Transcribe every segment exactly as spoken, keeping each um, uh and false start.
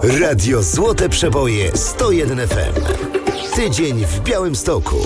Radio Złote Przeboje sto jeden F M. Tydzień w Białymstoku.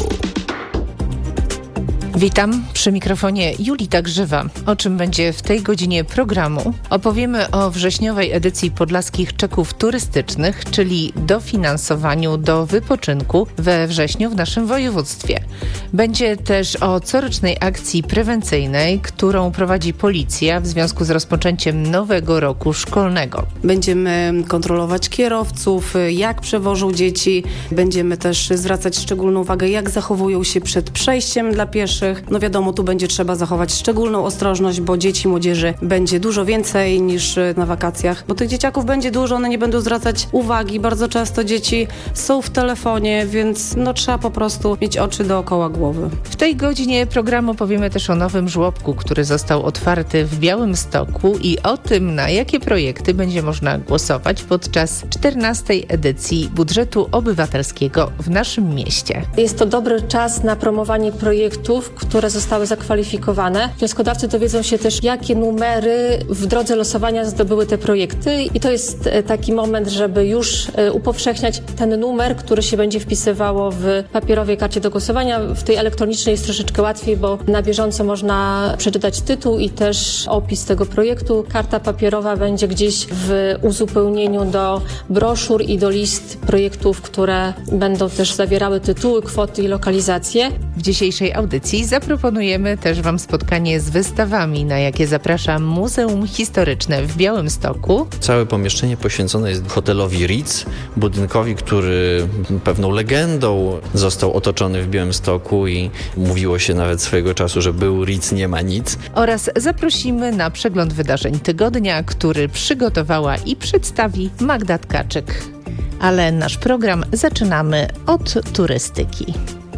Witam, przy mikrofonie Julita Grzywa. O czym będzie w tej godzinie programu? Opowiemy o wrześniowej edycji Podlaskich Czeków Turystycznych, czyli dofinansowaniu do wypoczynku we wrześniu w naszym województwie. Będzie też o corocznej akcji prewencyjnej, którą prowadzi policja w związku z rozpoczęciem nowego roku szkolnego. Będziemy kontrolować kierowców, jak przewożą dzieci. Będziemy też zwracać szczególną uwagę, jak zachowują się przed przejściem dla pieszych. No wiadomo, tu będzie trzeba zachować szczególną ostrożność, bo dzieci, młodzieży będzie dużo więcej niż na wakacjach, bo tych dzieciaków będzie dużo, one nie będą zwracać uwagi. Bardzo często dzieci są w telefonie, więc no trzeba po prostu mieć oczy dookoła głowy. W tej godzinie programu powiemy też o nowym żłobku, który został otwarty w Białymstoku i o tym, na jakie projekty będzie można głosować podczas czternastej edycji budżetu obywatelskiego w naszym mieście. Jest to dobry czas na promowanie projektów, które zostały zakwalifikowane. Wnioskodawcy dowiedzą się też, jakie numery w drodze losowania zdobyły te projekty i to jest taki moment, żeby już upowszechniać ten numer, który się będzie wpisywało w papierowej karcie do głosowania. W tej elektronicznej jest troszeczkę łatwiej, bo na bieżąco można przeczytać tytuł i też opis tego projektu. Karta papierowa będzie gdzieś w uzupełnieniu do broszur i do list projektów, które będą też zawierały tytuły, kwoty i lokalizacje. W dzisiejszej audycji zaproponujemy też Wam spotkanie z wystawami, na jakie zaprasza Muzeum Historyczne w Białymstoku. Całe pomieszczenie poświęcone jest hotelowi Ritz, budynkowi, który pewną legendą został otoczony w Białymstoku i mówiło się nawet swojego czasu, że był Ritz, nie ma nic. Oraz zaprosimy na przegląd wydarzeń tygodnia, który przygotowała i przedstawi Magda Tkaczyk. Ale nasz program zaczynamy od turystyki.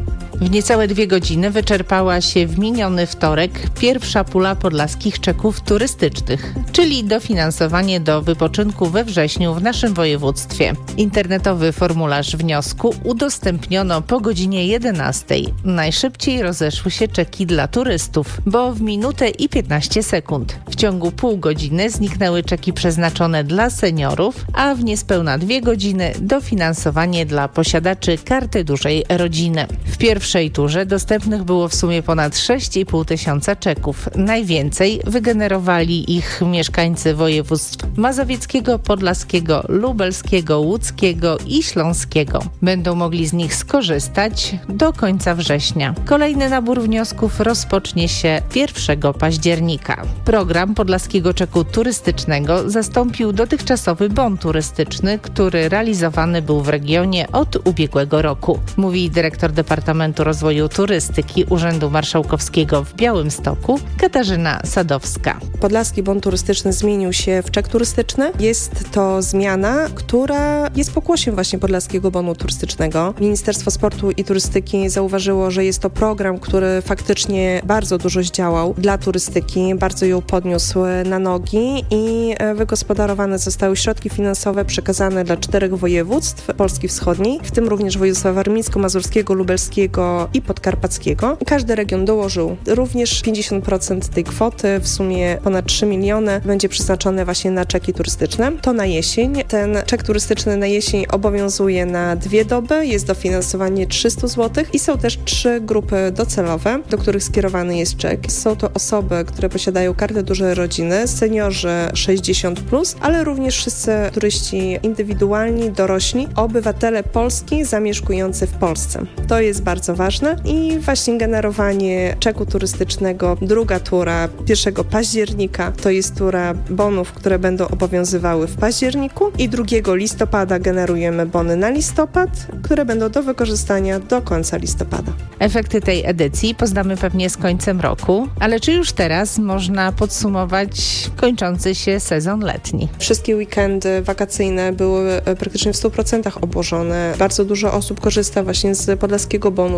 W niecałe dwie godziny wyczerpała się w miniony wtorek pierwsza pula Podlaskich Czeków Turystycznych, czyli dofinansowanie do wypoczynku we wrześniu w naszym województwie. Internetowy formularz wniosku udostępniono po godzinie jedenastej. Najszybciej rozeszły się czeki dla turystów, bo w minutę i piętnaście sekund. W ciągu pół godziny zniknęły czeki przeznaczone dla seniorów, a w niespełna dwie godziny dofinansowanie dla posiadaczy karty dużej rodziny. W pierwszej W pierwszej turze dostępnych było w sumie ponad sześć i pół tysiąca czeków. Najwięcej wygenerowali ich mieszkańcy województw mazowieckiego, podlaskiego, lubelskiego, łódzkiego i śląskiego. Będą mogli z nich skorzystać do końca września. Kolejny nabór wniosków rozpocznie się pierwszego października. Program Podlaskiego Czeku Turystycznego zastąpił dotychczasowy bon turystyczny, który realizowany był w regionie od ubiegłego roku, mówi dyrektor Departamentu Rozwoju Turystyki Urzędu Marszałkowskiego w Białymstoku Katarzyna Sadowska. Podlaski bon turystyczny zmienił się w czek turystyczny. Jest to zmiana, która jest pokłosiem właśnie Podlaskiego bonu turystycznego. Ministerstwo Sportu i Turystyki zauważyło, że jest to program, który faktycznie bardzo dużo zdziałał dla turystyki, bardzo ją podniósł na nogi i wygospodarowane zostały środki finansowe przekazane dla czterech województw Polski Wschodniej, w tym również województwa warmińsko-mazurskiego, lubelskiego i podkarpackiego. Każdy region dołożył również pięćdziesiąt procent tej kwoty, w sumie ponad trzy miliony będzie przeznaczone właśnie na czeki turystyczne. To na jesień. Ten czek turystyczny na jesień obowiązuje na dwie doby, jest dofinansowanie trzysta złotych i są też trzy grupy docelowe, do których skierowany jest czek. Są to osoby, które posiadają kartę dużej rodziny, seniorzy sześćdziesiąt plus, ale również wszyscy turyści indywidualni, dorośli, obywatele Polski zamieszkujący w Polsce. To jest bardzo ważne i właśnie generowanie czeku turystycznego, druga tura pierwszego października to jest tura bonów, które będą obowiązywały w październiku i drugiego listopada generujemy bony na listopad, które będą do wykorzystania do końca listopada. Efekty tej edycji poznamy pewnie z końcem roku, ale czy już teraz można podsumować kończący się sezon letni? Wszystkie weekendy wakacyjne były praktycznie w stu procentach obłożone. Bardzo dużo osób korzysta właśnie z Podlaskiego Bonu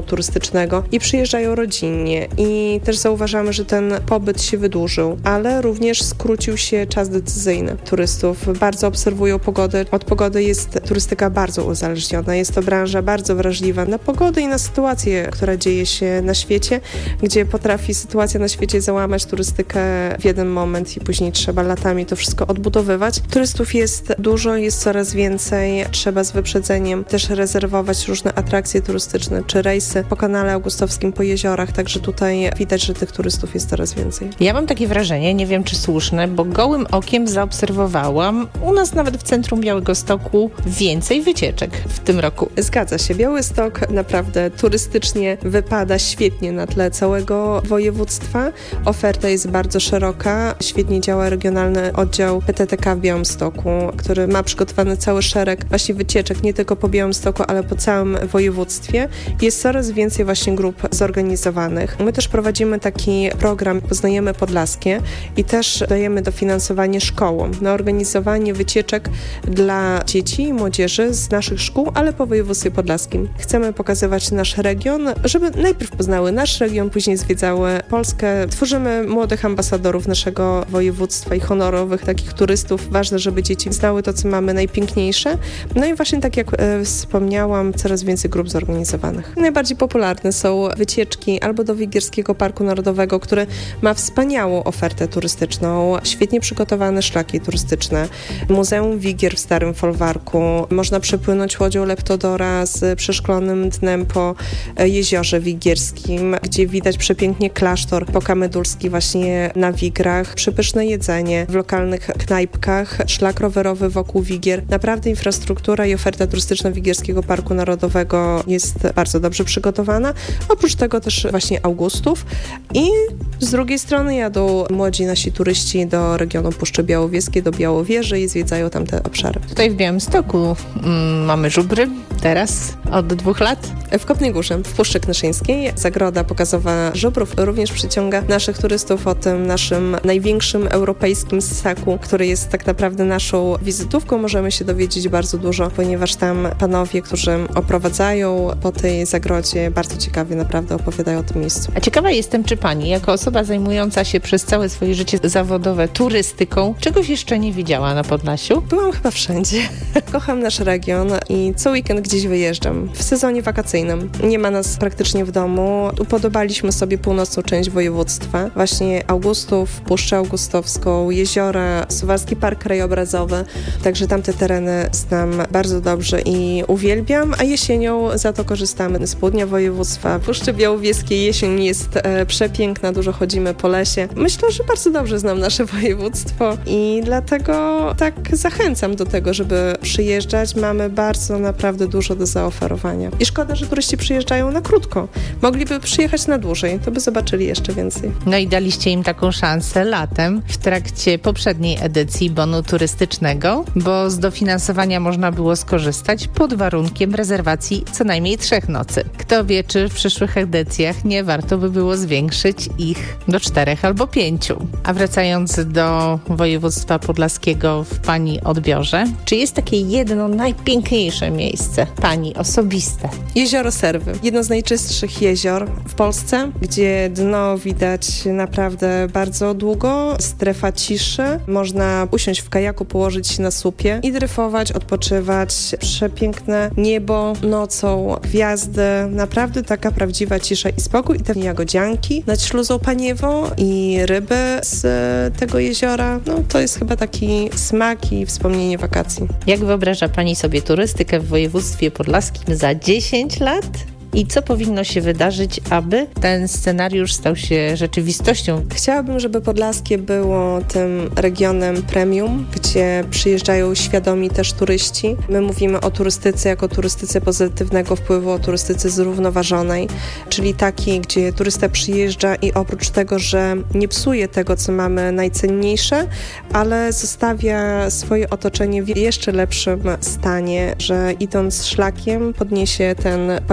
turystycznego i przyjeżdżają rodzinnie i też zauważamy, że ten pobyt się wydłużył, ale również skrócił się czas decyzyjny turystów. Bardzo obserwują pogodę. Od pogody jest turystyka bardzo uzależniona. Jest to branża bardzo wrażliwa na pogodę i na sytuację, która dzieje się na świecie, gdzie potrafi sytuacja na świecie załamać turystykę w jeden moment i później trzeba latami to wszystko odbudowywać. Turystów jest dużo, jest coraz więcej. Trzeba z wyprzedzeniem też rezerwować różne atrakcje turystyczne czy rejsy po kanale augustowskim, po jeziorach, także tutaj widać, że tych turystów jest coraz więcej. Ja mam takie wrażenie, nie wiem czy słuszne, bo gołym okiem zaobserwowałam u nas nawet w centrum Białegostoku więcej wycieczek w tym roku. Zgadza się. Białystok naprawdę turystycznie wypada świetnie na tle całego województwa. Oferta jest bardzo szeroka. Świetnie działa regionalny oddział P T T K w Białymstoku, który ma przygotowany cały szereg właśnie wycieczek, nie tylko po Białymstoku, ale po całym województwie. Jest coraz więcej właśnie grup zorganizowanych. My też prowadzimy taki program Poznajemy Podlaskie i też dajemy dofinansowanie szkołom na organizowanie wycieczek dla dzieci i młodzieży z naszych szkół, ale po województwie podlaskim. Chcemy pokazywać nasz region, żeby najpierw poznały nasz region, później zwiedzały Polskę. Tworzymy młodych ambasadorów naszego województwa i honorowych takich turystów. Ważne, żeby dzieci znały to, co mamy najpiękniejsze. No i właśnie tak jak e, wspomniałam, coraz więcej grup zorganizowanych. Najbardziej popularne są wycieczki albo do Wigierskiego Parku Narodowego, który ma wspaniałą ofertę turystyczną, świetnie przygotowane szlaki turystyczne, Muzeum Wigier w Starym Folwarku. Można przepłynąć łodzią Leptodora z przeszklonym dnem po jeziorze wigierskim, gdzie widać przepięknie klasztor pokamydulski właśnie na Wigrach, przepyszne jedzenie w lokalnych knajpkach, szlak rowerowy wokół Wigier. Naprawdę infrastruktura i oferta turystyczna Wigierskiego Parku Narodowego jest bardzo dobrze przygotowana. Oprócz tego też właśnie Augustów i z drugiej strony jadą młodzi nasi turyści do regionu Puszczy Białowieskiej, do Białowieży i zwiedzają tam te obszary. Tutaj w Białymstoku mm, mamy żubry teraz od dwóch lat. W Kotnej Górze, w Puszczy Knyszyńskiej, zagroda pokazowa żubrów również przyciąga naszych turystów o tym naszym największym europejskim ssaku, który jest tak naprawdę naszą wizytówką. Możemy się dowiedzieć bardzo dużo, ponieważ tam panowie, którzy oprowadzają po tej zagrodzie, bardzo ciekawie naprawdę opowiadają o tym miejscu. A ciekawa jestem, czy pani, jako osoba zajmująca się przez całe swoje życie zawodowe turystyką, czegoś jeszcze nie widziała na Podlasiu? Byłam chyba wszędzie. Kocham nasz region i co weekend gdzieś wyjeżdżam. W sezonie wakacyjnym. Nie ma nas praktycznie w domu. Upodobaliśmy sobie północną część województwa. Właśnie Augustów, Puszczę Augustowską, jeziora, Suwalski Park Krajobrazowy. Także tamte tereny znam bardzo dobrze i uwielbiam, a jesienią za to korzystamy z południa województwa. Puszczy Białowieskiej jesień jest e, przepiękna, dużo chodzimy po lesie. Myślę, że bardzo dobrze znam nasze województwo i dlatego tak zachęcam do tego, żeby przyjeżdżać. Mamy bardzo naprawdę dużo do zaoferowania. I szkoda, że turyści przyjeżdżają na krótko. Mogliby przyjechać na dłużej, to by zobaczyli jeszcze więcej. No i daliście im taką szansę latem w trakcie poprzedniej edycji bonu turystycznego, bo z dofinansowania można było skorzystać pod warunkiem rezerwacji co najmniej trzech nocy. Kto wie, czy w przyszłych edycjach nie warto by było zwiększyć ich do czterech albo pięciu. A wracając do województwa podlaskiego w pani odbiorze, czy jest takie jedno najpiękniejsze miejsce pani osobiste? Jezioro Serwy. Jedno z najczystszych jezior w Polsce, gdzie dno widać naprawdę bardzo długo. Strefa ciszy. Można usiąść w kajaku, położyć się na słupie i dryfować, odpoczywać. Przepiękne niebo nocą, gwiazdy. Naprawdę taka prawdziwa cisza i spokój. I te jagodzianki nad śluzą Paniewą i ryby z tego jeziora. No to jest chyba taki smak i wspomnienie wakacji. Jak wyobraża pani sobie turystykę w województwie podlaskim za dziesięć lat? I co powinno się wydarzyć, aby ten scenariusz stał się rzeczywistością? Chciałabym, żeby Podlaskie było tym regionem premium, gdzie przyjeżdżają świadomi też turyści. My mówimy o turystyce jako turystyce pozytywnego wpływu, o turystyce zrównoważonej, czyli takiej, gdzie turysta przyjeżdża i oprócz tego, że nie psuje tego, co mamy najcenniejsze, ale zostawia swoje otoczenie w jeszcze lepszym stanie, że idąc szlakiem podniesie ten papierek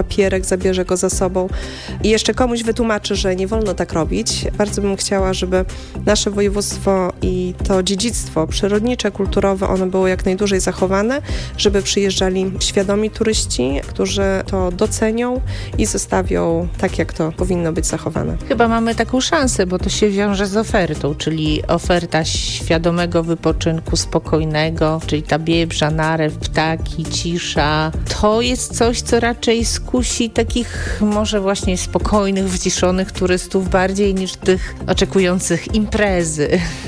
zabierze go za sobą i jeszcze komuś wytłumaczy, że nie wolno tak robić. Bardzo bym chciała, żeby nasze województwo i to dziedzictwo przyrodnicze, kulturowe, one było jak najdłużej zachowane, żeby przyjeżdżali świadomi turyści, którzy to docenią i zostawią tak, jak to powinno być zachowane. Chyba mamy taką szansę, bo to się wiąże z ofertą, czyli oferta świadomego wypoczynku, spokojnego, czyli ta biebrza, narew, ptaki, cisza. To jest coś, co raczej skusi takich może właśnie spokojnych, wyciszonych turystów bardziej niż tych oczekujących imprezy.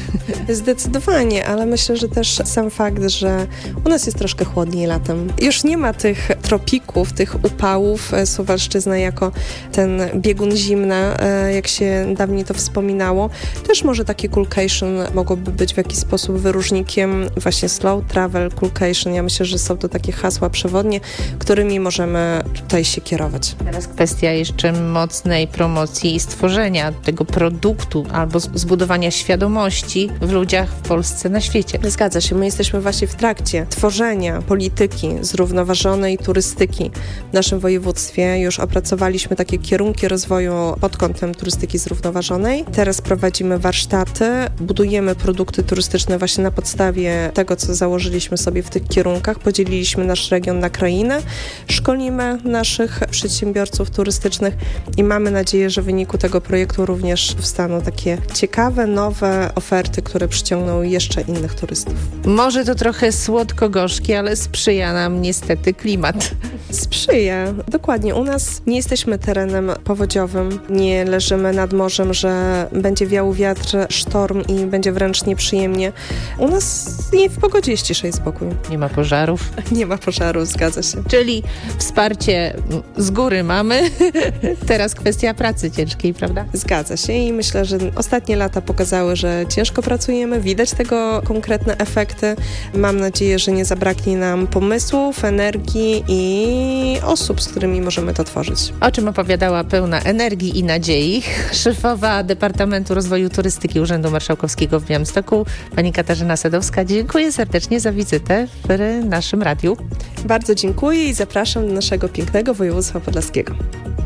Zdecydowanie, ale myślę, że też sam fakt, że u nas jest troszkę chłodniej latem. Już nie ma tych tropików, tych upałów. Suwalszczyzna jako ten biegun zimna, jak się dawniej to wspominało. Też może takie coolcation mogłoby być w jakiś sposób wyróżnikiem właśnie slow travel, coolcation. Ja myślę, że są to takie hasła przewodnie, którymi możemy tutaj się kierować. Teraz kwestia jeszcze mocnej promocji i stworzenia tego produktu albo zbudowania świadomości w ludziach w Polsce, na świecie. Zgadza się. My jesteśmy właśnie w trakcie tworzenia polityki zrównoważonej turystyki w naszym województwie. Już opracowaliśmy takie kierunki rozwoju pod kątem turystyki zrównoważonej. Teraz prowadzimy warsztaty, budujemy produkty turystyczne właśnie na podstawie tego, co założyliśmy sobie w tych kierunkach. Podzieliliśmy nasz region na krainy, szkolimy naszych przedsiębiorców turystycznych i mamy nadzieję, że w wyniku tego projektu również powstaną takie ciekawe, nowe oferty, które przyciągną jeszcze innych turystów. Może to trochę słodko-gorzkie, ale sprzyja nam niestety klimat. Sprzyja. Dokładnie. U nas nie jesteśmy terenem powodziowym, nie leżymy nad morzem, że będzie wiał wiatr, sztorm i będzie wręcz nieprzyjemnie. U nas nie w pogodzie jest cisza i spokój. Nie ma pożarów. Nie ma pożarów, zgadza się. Czyli wsparcie z góry mamy. Teraz kwestia pracy ciężkiej, prawda? Zgadza się i myślę, że ostatnie lata pokazały, że ciężko pracujemy, widać tego konkretne efekty. Mam nadzieję, że nie zabraknie nam pomysłów, energii i osób, z którymi możemy to tworzyć. O czym opowiadała pełna energii i nadziei szefowa Departamentu Rozwoju Turystyki Urzędu Marszałkowskiego w Białymstoku, pani Katarzyna Sadowska. Dziękuję serdecznie za wizytę w naszym radiu. Bardzo dziękuję i zapraszam do naszego pięknego województwa podlaskiego.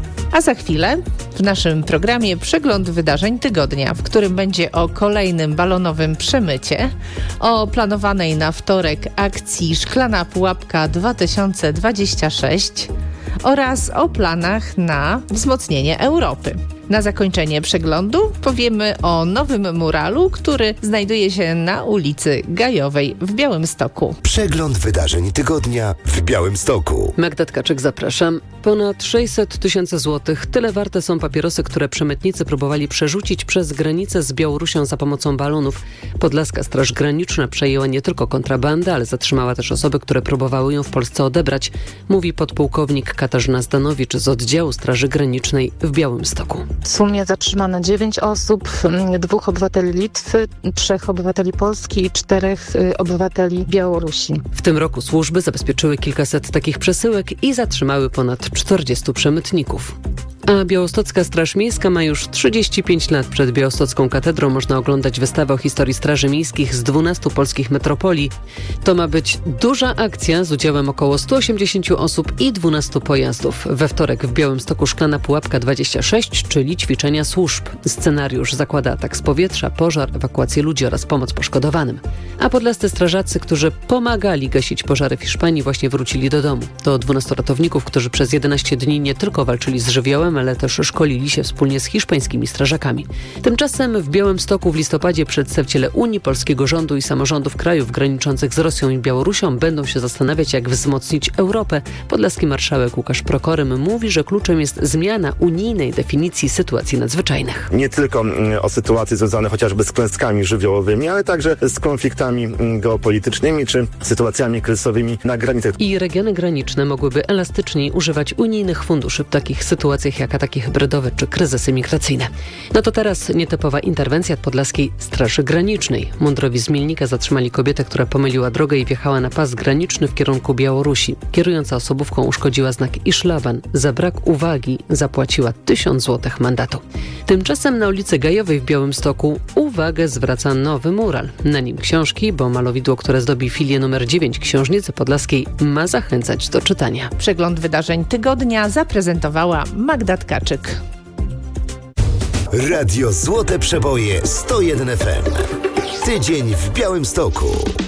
A za chwilę w naszym programie przegląd wydarzeń tygodnia, w którym będzie o kolejnym balonowym przemycie, o planowanej na wtorek akcji Szklana Pułapka dwa tysiące dwadzieścia sześć oraz o planach na wzmocnienie Europy. Na zakończenie przeglądu powiemy o nowym muralu, który znajduje się na ulicy Gajowej w Białymstoku. Przegląd wydarzeń tygodnia w Białymstoku. Magda Tkaczyk, zapraszam. Ponad sześćset tysięcy złotych. Tyle warte są papierosy, które przemytnicy próbowali przerzucić przez granicę z Białorusią za pomocą balonów. Podlaska Straż Graniczna przejęła nie tylko kontrabandę, ale zatrzymała też osoby, które próbowały ją w Polsce odebrać, mówi podpułkownik Katarzyna Zdanowicz z oddziału Straży Granicznej w Białymstoku. Wspólnie zatrzymano dziewięć osób, dwóch obywateli Litwy, trzech obywateli Polski i czterech obywateli Białorusi. W tym roku służby zabezpieczyły kilkaset takich przesyłek i zatrzymały ponad czterdziestu przemytników. A Białostocka Straż Miejska ma już trzydzieści pięć lat. Przed Białostocką Katedrą można oglądać wystawę o historii straży miejskich z dwunastu polskich metropolii. To ma być duża akcja z udziałem około stu osiemdziesięciu osób i dwunastu pojazdów. We wtorek w Białymstoku Szklana Pułapka dwadzieścia sześć, czyli ćwiczenia służb. Scenariusz zakłada atak z powietrza, pożar, ewakuację ludzi oraz pomoc poszkodowanym. A podlascy strażacy, którzy pomagali gasić pożary w Hiszpanii, właśnie wrócili do domu. To dwunastu ratowników, którzy przez jedenaście dni nie tylko walczyli z żywiołem, ale też szkolili się wspólnie z hiszpańskimi strażakami. Tymczasem w Białymstoku w listopadzie przedstawiciele Unii, polskiego rządu i samorządów krajów graniczących z Rosją i Białorusią będą się zastanawiać, jak wzmocnić Europę. Podlaski marszałek Łukasz Prokorym mówi, że kluczem jest zmiana unijnej definicji sytuacji nadzwyczajnych. Nie tylko o sytuacje związane chociażby z klęskami żywiołowymi, ale także z konfliktami geopolitycznymi czy sytuacjami kryzysowymi na granicach. I regiony graniczne mogłyby elastyczniej używać unijnych funduszy w takich sytuacjach jak jak ataki hybrydowe czy kryzysy migracyjne. No to teraz nietypowa interwencja Podlaskiej Straży Granicznej. Mundurowi z Mielnika zatrzymali kobietę, która pomyliła drogę i wjechała na pas graniczny w kierunku Białorusi. Kierująca osobówką uszkodziła znak i szlaban. Za brak uwagi zapłaciła tysiąc złotych mandatu. Tymczasem na ulicy Gajowej w Białymstoku uwagę zwraca nowy mural. Na nim książki, bo malowidło, które zdobi filię numer dziewięć Książnicy Podlaskiej, ma zachęcać do czytania. Przegląd wydarzeń tygodnia zaprezentowała Magda Tkaczyk. Radio Złote Przeboje sto jeden F M. Tydzień w Białymstoku.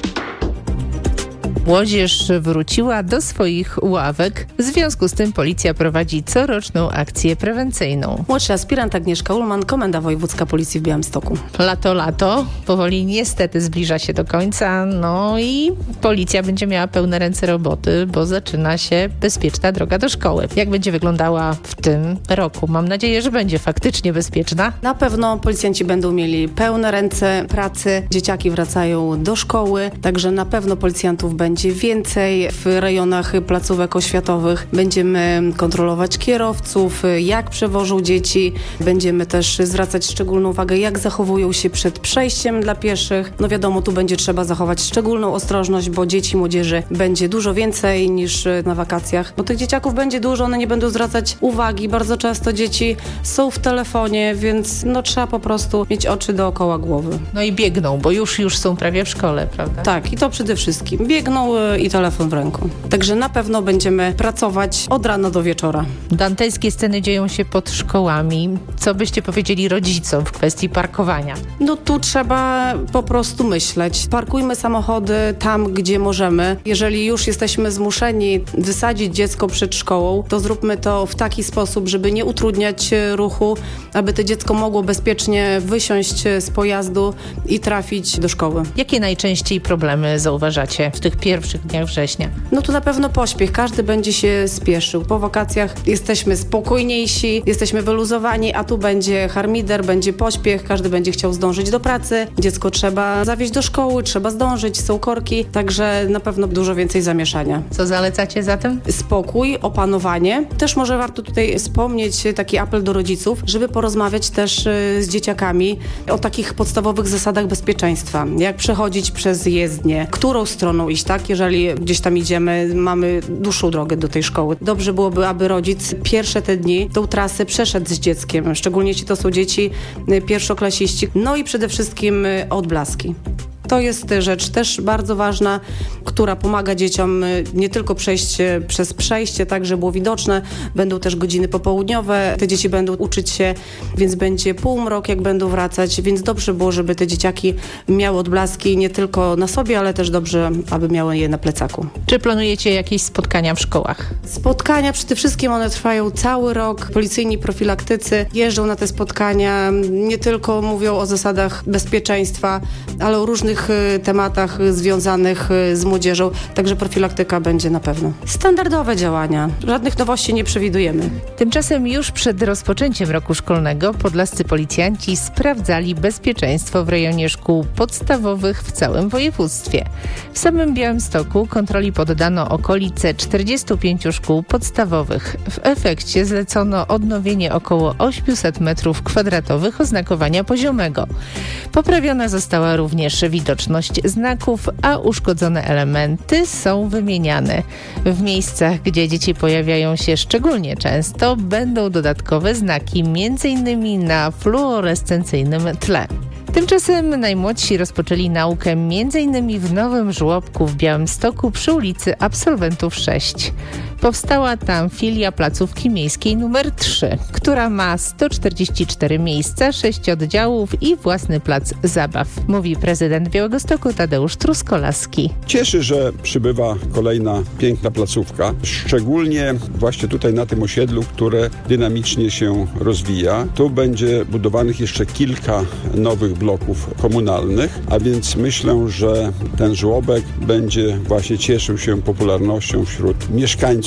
Młodzież wróciła do swoich ławek. W związku z tym policja prowadzi coroczną akcję prewencyjną. Młodszy aspirant Agnieszka Ulman, Komenda Wojewódzka Policji w Białymstoku. Lato, lato. Powoli niestety zbliża się do końca. No i policja będzie miała pełne ręce roboty, bo zaczyna się bezpieczna droga do szkoły. Jak będzie wyglądała w tym roku? Mam nadzieję, że będzie faktycznie bezpieczna. Na pewno policjanci będą mieli pełne ręce pracy. Dzieciaki wracają do szkoły, także na pewno policjantów będzie więcej w rejonach placówek oświatowych. Będziemy kontrolować kierowców, jak przewożą dzieci. Będziemy też zwracać szczególną uwagę, jak zachowują się przed przejściem dla pieszych. No wiadomo, tu będzie trzeba zachować szczególną ostrożność, bo dzieci, młodzieży będzie dużo więcej niż na wakacjach. Bo tych dzieciaków będzie dużo, one nie będą zwracać uwagi. Bardzo często dzieci są w telefonie, więc no trzeba po prostu mieć oczy dookoła głowy. No i biegną, bo już, już są prawie w szkole, prawda? Tak, i to przede wszystkim. Biegną i telefon w ręku. Także na pewno będziemy pracować od rana do wieczora. Dantejskie sceny dzieją się pod szkołami. Co byście powiedzieli rodzicom w kwestii parkowania? No tu trzeba po prostu myśleć. Parkujmy samochody tam, gdzie możemy. Jeżeli już jesteśmy zmuszeni wysadzić dziecko przed szkołą, to zróbmy to w taki sposób, żeby nie utrudniać ruchu, aby to dziecko mogło bezpiecznie wysiąść z pojazdu i trafić do szkoły. Jakie najczęściej problemy zauważacie w tych pierwszych dniach września? No to na pewno pośpiech. Każdy będzie się spieszył. Po wakacjach jesteśmy spokojniejsi, jesteśmy wyluzowani, a tu będzie harmider, będzie pośpiech, każdy będzie chciał zdążyć do pracy. Dziecko trzeba zawieźć do szkoły, trzeba zdążyć, są korki, także na pewno dużo więcej zamieszania. Co zalecacie zatem? Spokój, opanowanie. Też może warto tutaj wspomnieć taki apel do rodziców, żeby porozmawiać też z dzieciakami o takich podstawowych zasadach bezpieczeństwa. Jak przechodzić przez jezdnię, którą stroną iść, tak? Jeżeli gdzieś tam idziemy, mamy dłuższą drogę do tej szkoły. Dobrze byłoby, aby rodzic pierwsze te dni tą trasę przeszedł z dzieckiem, szczególnie jeśli to są dzieci pierwszoklasiści. No i przede wszystkim odblaski. To jest rzecz też bardzo ważna, która pomaga dzieciom nie tylko przejść przez przejście, tak, żeby było widoczne. Będą też godziny popołudniowe. Te dzieci będą uczyć się, więc będzie półmrok, jak będą wracać, więc dobrze było, żeby te dzieciaki miały odblaski nie tylko na sobie, ale też dobrze, aby miały je na plecaku. Czy planujecie jakieś spotkania w szkołach? Spotkania przede wszystkim one trwają cały rok. Policyjni profilaktycy jeżdżą na te spotkania, nie tylko mówią o zasadach bezpieczeństwa, ale o różnych tematach związanych z młodzieżą, także profilaktyka będzie na pewno. Standardowe działania. Żadnych nowości nie przewidujemy. Tymczasem już przed rozpoczęciem roku szkolnego podlascy policjanci sprawdzali bezpieczeństwo w rejonie szkół podstawowych w całym województwie. W samym Białymstoku kontroli poddano okolice czterdziestu pięciu szkół podstawowych. W efekcie zlecono odnowienie około osiemset metrów kwadratowych oznakowania poziomego. Poprawiona została również widoczność znaków, a uszkodzone elementy są wymieniane. W miejscach, gdzie dzieci pojawiają się szczególnie często, będą dodatkowe znaki, między innymi na fluorescencyjnym tle. Tymczasem najmłodsi rozpoczęli naukę między innymi w Nowym Żłobku w Białymstoku przy ulicy Absolwentów sześć. Powstała tam filia placówki miejskiej numer trzy, która ma sto czterdzieści cztery miejsca, sześć oddziałów i własny plac zabaw, mówi prezydent Białegostoku Tadeusz Truskolaski. Cieszy, że przybywa kolejna piękna placówka, szczególnie właśnie tutaj na tym osiedlu, które dynamicznie się rozwija. Tu będzie budowanych jeszcze kilka nowych bloków komunalnych, a więc myślę, że ten żłobek będzie właśnie cieszył się popularnością wśród mieszkańców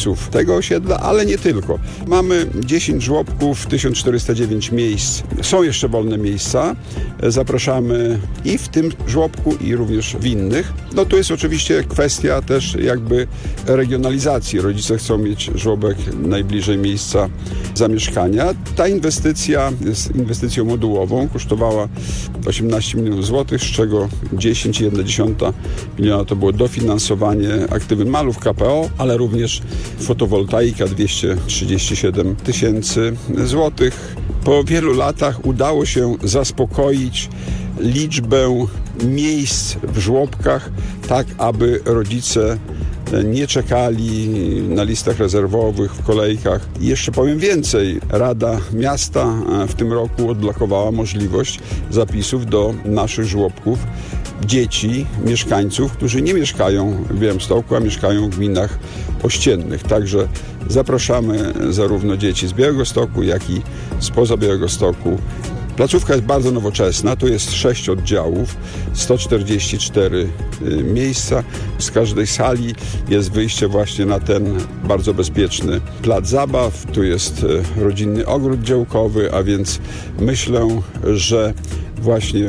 mieszkańców tego osiedla, ale nie tylko. Mamy dziesięć żłobków, tysiąc czterysta dziewięć miejsc. Są jeszcze wolne miejsca. Zapraszamy i w tym żłobku, i również w innych. No tu jest oczywiście kwestia też jakby regionalizacji. Rodzice chcą mieć żłobek najbliżej miejsca zamieszkania. Ta inwestycja jest inwestycją modułową. Kosztowała osiemnaście milionów złotych, z czego dziesięć przecinek jedna miliona to było dofinansowanie aktywy malów K P O, ale również fotowoltaika dwieście trzydzieści siedem tysięcy złotych. Po wielu latach udało się zaspokoić liczbę miejsc w żłobkach, tak aby rodzice nie czekali na listach rezerwowych, w kolejkach. I jeszcze powiem więcej. Rada Miasta w tym roku odblokowała możliwość zapisów do naszych żłobków dzieci, mieszkańców, którzy nie mieszkają w Białymstoku, a mieszkają w gminach ościennych. Także zapraszamy zarówno dzieci z Białegostoku, jak i spoza Białegostoku. Placówka jest bardzo nowoczesna, tu jest sześć oddziałów, sto czterdzieści cztery miejsca. Z każdej sali jest wyjście właśnie na ten bardzo bezpieczny plac zabaw. Tu jest rodzinny ogród działkowy, a więc myślę, że właśnie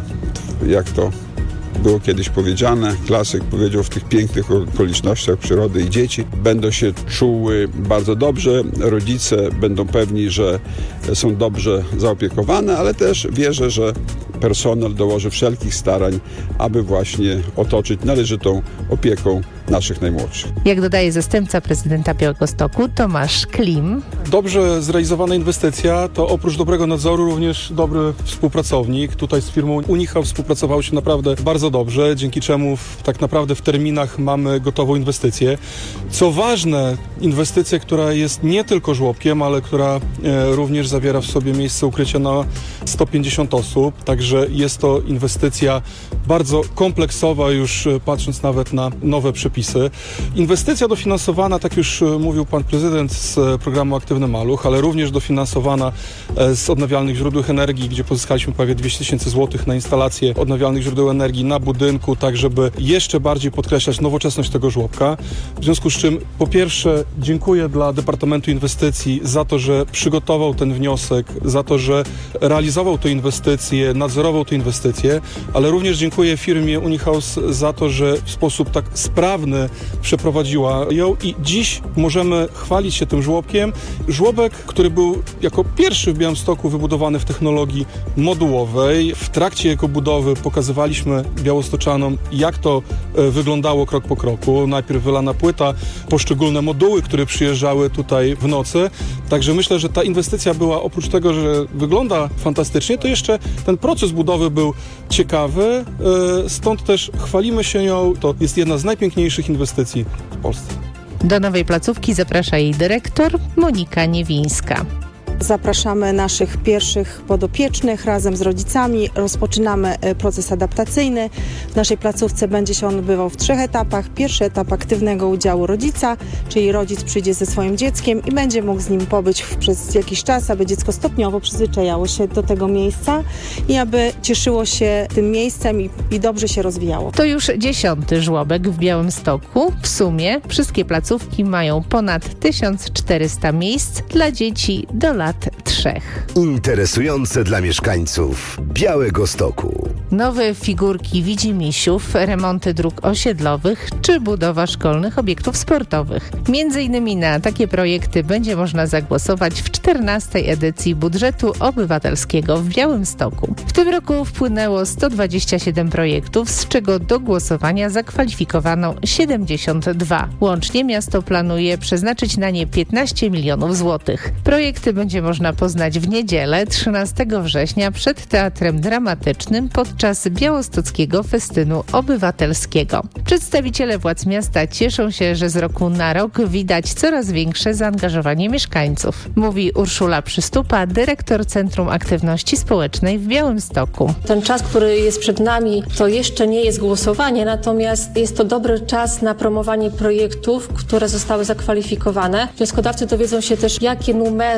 jak to było kiedyś powiedziane, klasyk powiedział, w tych pięknych okolicznościach przyrody i dzieci będą się czuły bardzo dobrze, rodzice będą pewni, że są dobrze zaopiekowane, ale też wierzę, że personel dołoży wszelkich starań, aby właśnie otoczyć należytą opieką naszych najmłodszych. Jak dodaje zastępca prezydenta Białegostoku Tomasz Klim. Dobrze zrealizowana inwestycja to oprócz dobrego nadzoru również dobry współpracownik. Tutaj z firmą Unihouse współpracowało się naprawdę bardzo dobrze, dzięki czemu w, tak naprawdę w terminach mamy gotową inwestycję. Co ważne, inwestycja, która jest nie tylko żłobkiem, ale która e, również zawiera w sobie miejsce ukrycia na sto pięćdziesiąt osób. Także jest to inwestycja bardzo kompleksowa, już patrząc nawet na nowe przepisy. Inwestycja dofinansowana, tak już mówił pan prezydent, z programu Aktywny Maluch, ale również dofinansowana z odnawialnych źródeł energii, gdzie pozyskaliśmy prawie dwieście tysięcy złotych na instalację odnawialnych źródeł energii na budynku, tak żeby jeszcze bardziej podkreślać nowoczesność tego żłobka. W związku z czym po pierwsze dziękuję dla Departamentu Inwestycji za to, że przygotował ten wniosek, za to, że realizował tę inwestycję, nadzorował tę inwestycję, ale również dziękuję firmie Unihouse za to, że w sposób tak sprawny przeprowadziła ją i dziś możemy chwalić się tym żłobkiem. Żłobek, który był jako pierwszy w Białymstoku wybudowany w technologii modułowej. W trakcie jego budowy pokazywaliśmy białostoczanom, jak to wyglądało krok po kroku. Najpierw wylana płyta, poszczególne moduły, które przyjeżdżały tutaj w nocy. Także myślę, że ta inwestycja była, oprócz tego, że wygląda fantastycznie, to jeszcze ten proces budowy był ciekawy. Stąd też chwalimy się nią. To jest jedna z najpiękniejszych inwestycji w Polsce. Do nowej placówki zaprasza jej dyrektor Monika Niewińska. Zapraszamy naszych pierwszych podopiecznych razem z rodzicami. Rozpoczynamy proces adaptacyjny. W naszej placówce będzie się on odbywał w trzech etapach. Pierwszy etap aktywnego udziału rodzica, czyli rodzic przyjdzie ze swoim dzieckiem i będzie mógł z nim pobyć przez jakiś czas, aby dziecko stopniowo przyzwyczajało się do tego miejsca i aby cieszyło się tym miejscem i, i dobrze się rozwijało. To już dziesiąty żłobek w Białymstoku. W sumie wszystkie placówki mają ponad tysiąc czterysta miejsc dla dzieci do lat trzech. Interesujące dla mieszkańców Białegostoku. Nowe figurki widzimisiów, remonty dróg osiedlowych czy budowa szkolnych obiektów sportowych. Między innymi na takie projekty będzie można zagłosować w czternastej edycji budżetu obywatelskiego w Białymstoku. W tym roku wpłynęło sto dwadzieścia siedem projektów, z czego do głosowania zakwalifikowano siedemdziesiąt dwa. Łącznie miasto planuje przeznaczyć na nie piętnaście milionów złotych. Projekty będzie można poznać w niedzielę, trzynastego września, przed Teatrem Dramatycznym podczas Białostockiego Festynu Obywatelskiego. Przedstawiciele władz miasta cieszą się, że z roku na rok widać coraz większe zaangażowanie mieszkańców. Mówi Urszula Przystupa, dyrektor Centrum Aktywności Społecznej w Białymstoku. Ten czas, który jest przed nami, to jeszcze nie jest głosowanie, natomiast jest to dobry czas na promowanie projektów, które zostały zakwalifikowane. Wnioskodawcy dowiedzą się też, jakie numery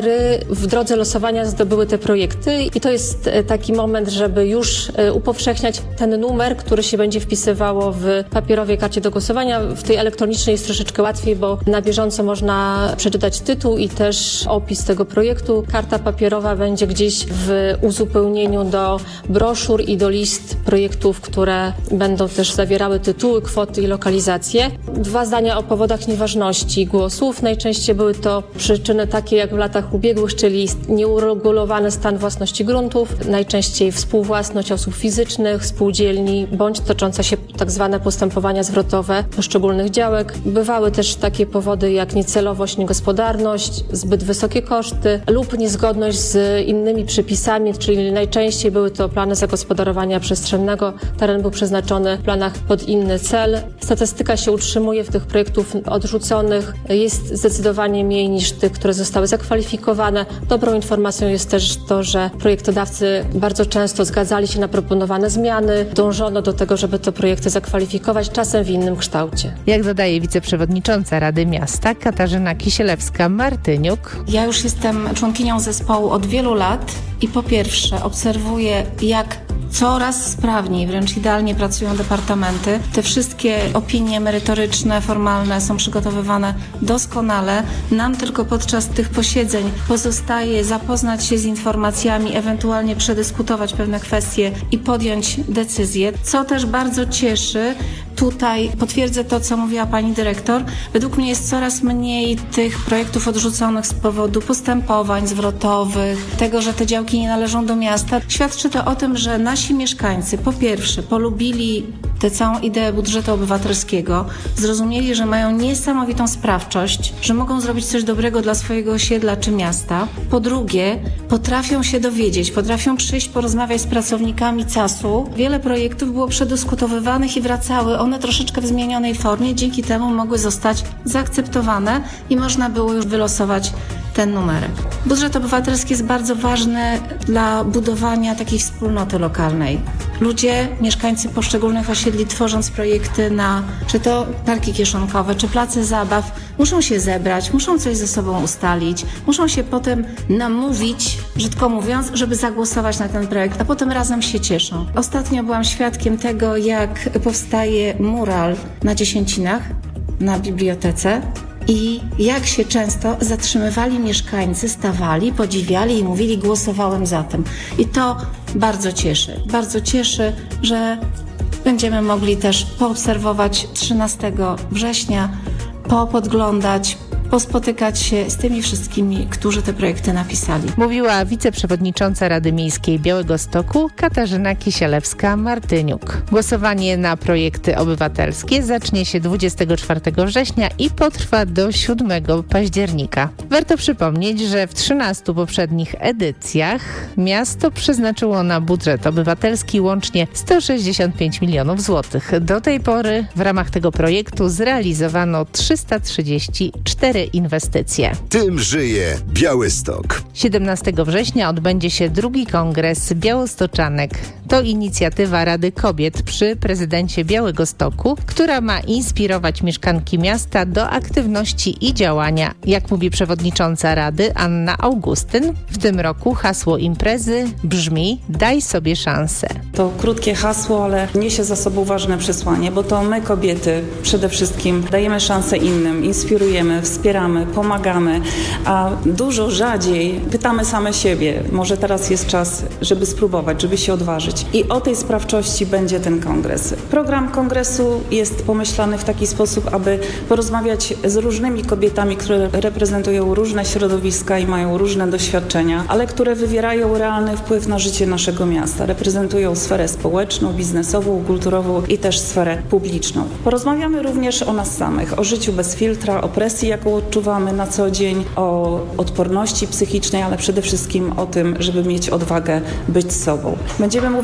w drodze losowania zdobyły te projekty i to jest taki moment, żeby już upowszechniać ten numer, który się będzie wpisywało w papierowej karcie do głosowania. W tej elektronicznej jest troszeczkę łatwiej, bo na bieżąco można przeczytać tytuł i też opis tego projektu. Karta papierowa będzie gdzieś w uzupełnieniu do broszur i do list projektów, które będą też zawierały tytuły, kwoty i lokalizacje. Dwa zdania o powodach nieważności głosów. Najczęściej były to przyczyny takie jak w latach ubiegłych, czyli nieuregulowany stan własności gruntów, najczęściej współwłasność osób fizycznych, spółdzielni, bądź toczące się tak zwane postępowania zwrotowe poszczególnych działek. Bywały też takie powody jak niecelowość, niegospodarność, zbyt wysokie koszty lub niezgodność z innymi przepisami, czyli najczęściej były to plany zagospodarowania przestrzennego. Teren był przeznaczony w planach pod inny cel. Statystyka się utrzymuje w tych projektów odrzuconych. Jest zdecydowanie mniej niż tych, które zostały zakwalifikowane. Dobrą informacją jest też to, że projektodawcy bardzo często zgadzali się na proponowane zmiany. Dążono do tego, żeby te projekty zakwalifikować, czasem w innym kształcie. Jak dodaje wiceprzewodnicząca Rady Miasta Katarzyna Kisielewska-Martyniuk. Ja już jestem członkinią zespołu od wielu lat i po pierwsze obserwuję, jak coraz sprawniej, wręcz idealnie pracują departamenty. Te wszystkie opinie merytoryczne, formalne są przygotowywane doskonale. Nam tylko podczas tych posiedzeń pozostaje zapoznać się z informacjami, ewentualnie przedyskutować pewne kwestie i podjąć decyzję, co też bardzo cieszy. Tutaj potwierdzę to, co mówiła pani dyrektor. Według mnie jest coraz mniej tych projektów odrzuconych z powodu postępowań zwrotowych, tego, że te działki nie należą do miasta. Świadczy to o tym, że nasi mieszkańcy po pierwsze polubili tę całą ideę budżetu obywatelskiego, zrozumieli, że mają niesamowitą sprawczość, że mogą zrobić coś dobrego dla swojego osiedla czy miasta. Po drugie, potrafią się dowiedzieć, potrafią przyjść, porozmawiać z pracownikami C A S u. Wiele projektów było przedyskutowywanych i wracały one troszeczkę w zmienionej formie, dzięki temu mogły zostać zaakceptowane i można było już wylosować ten numerek. Budżet obywatelski jest bardzo ważny dla budowania takiej wspólnoty lokalnej. Ludzie, mieszkańcy poszczególnych osiedli, tworząc projekty na czy to parki kieszonkowe, czy place zabaw, muszą się zebrać, muszą coś ze sobą ustalić, muszą się potem namówić, brzydko mówiąc, żeby zagłosować na ten projekt, a potem razem się cieszą. Ostatnio byłam świadkiem tego, jak powstaje mural na Dziesięcinach, na bibliotece, i jak się często zatrzymywali mieszkańcy, stawali, podziwiali i mówili: głosowałem za tym. I to bardzo cieszy. Bardzo cieszy, że będziemy mogli też poobserwować trzynastego września, popodglądać, pospotykać się z tymi wszystkimi, którzy te projekty napisali. Mówiła wiceprzewodnicząca Rady Miejskiej Białegostoku Katarzyna Kisielewska-Martyniuk. Głosowanie na projekty obywatelskie zacznie się dwudziestego czwartego września i potrwa do siódmego października. Warto przypomnieć, że w trzynastu poprzednich edycjach miasto przeznaczyło na budżet obywatelski łącznie sto sześćdziesiąt pięć milionów złotych. Do tej pory w ramach tego projektu zrealizowano trzysta trzydzieści cztery inwestycje. Tym żyje Białystok. siedemnastego września odbędzie się drugi kongres Białostoczanek. To inicjatywa Rady Kobiet przy prezydencie Białegostoku, która ma inspirować mieszkanki miasta do aktywności i działania. Jak mówi przewodnicząca Rady Anna Augustyn, w tym roku hasło imprezy brzmi: daj sobie szansę. To krótkie hasło, ale niesie za sobą ważne przesłanie, bo to my, kobiety, przede wszystkim dajemy szansę innym, inspirujemy, wspieramy, pomagamy, a dużo rzadziej pytamy same siebie. Może teraz jest czas, żeby spróbować, żeby się odważyć. I o tej sprawczości będzie ten kongres. Program kongresu jest pomyślany w taki sposób, aby porozmawiać z różnymi kobietami, które reprezentują różne środowiska i mają różne doświadczenia, ale które wywierają realny wpływ na życie naszego miasta. Reprezentują sferę społeczną, biznesową, kulturową i też sferę publiczną. Porozmawiamy również o nas samych, o życiu bez filtra, o presji, jaką odczuwamy na co dzień, o odporności psychicznej, ale przede wszystkim o tym, żeby mieć odwagę być sobą. Będziemy mówić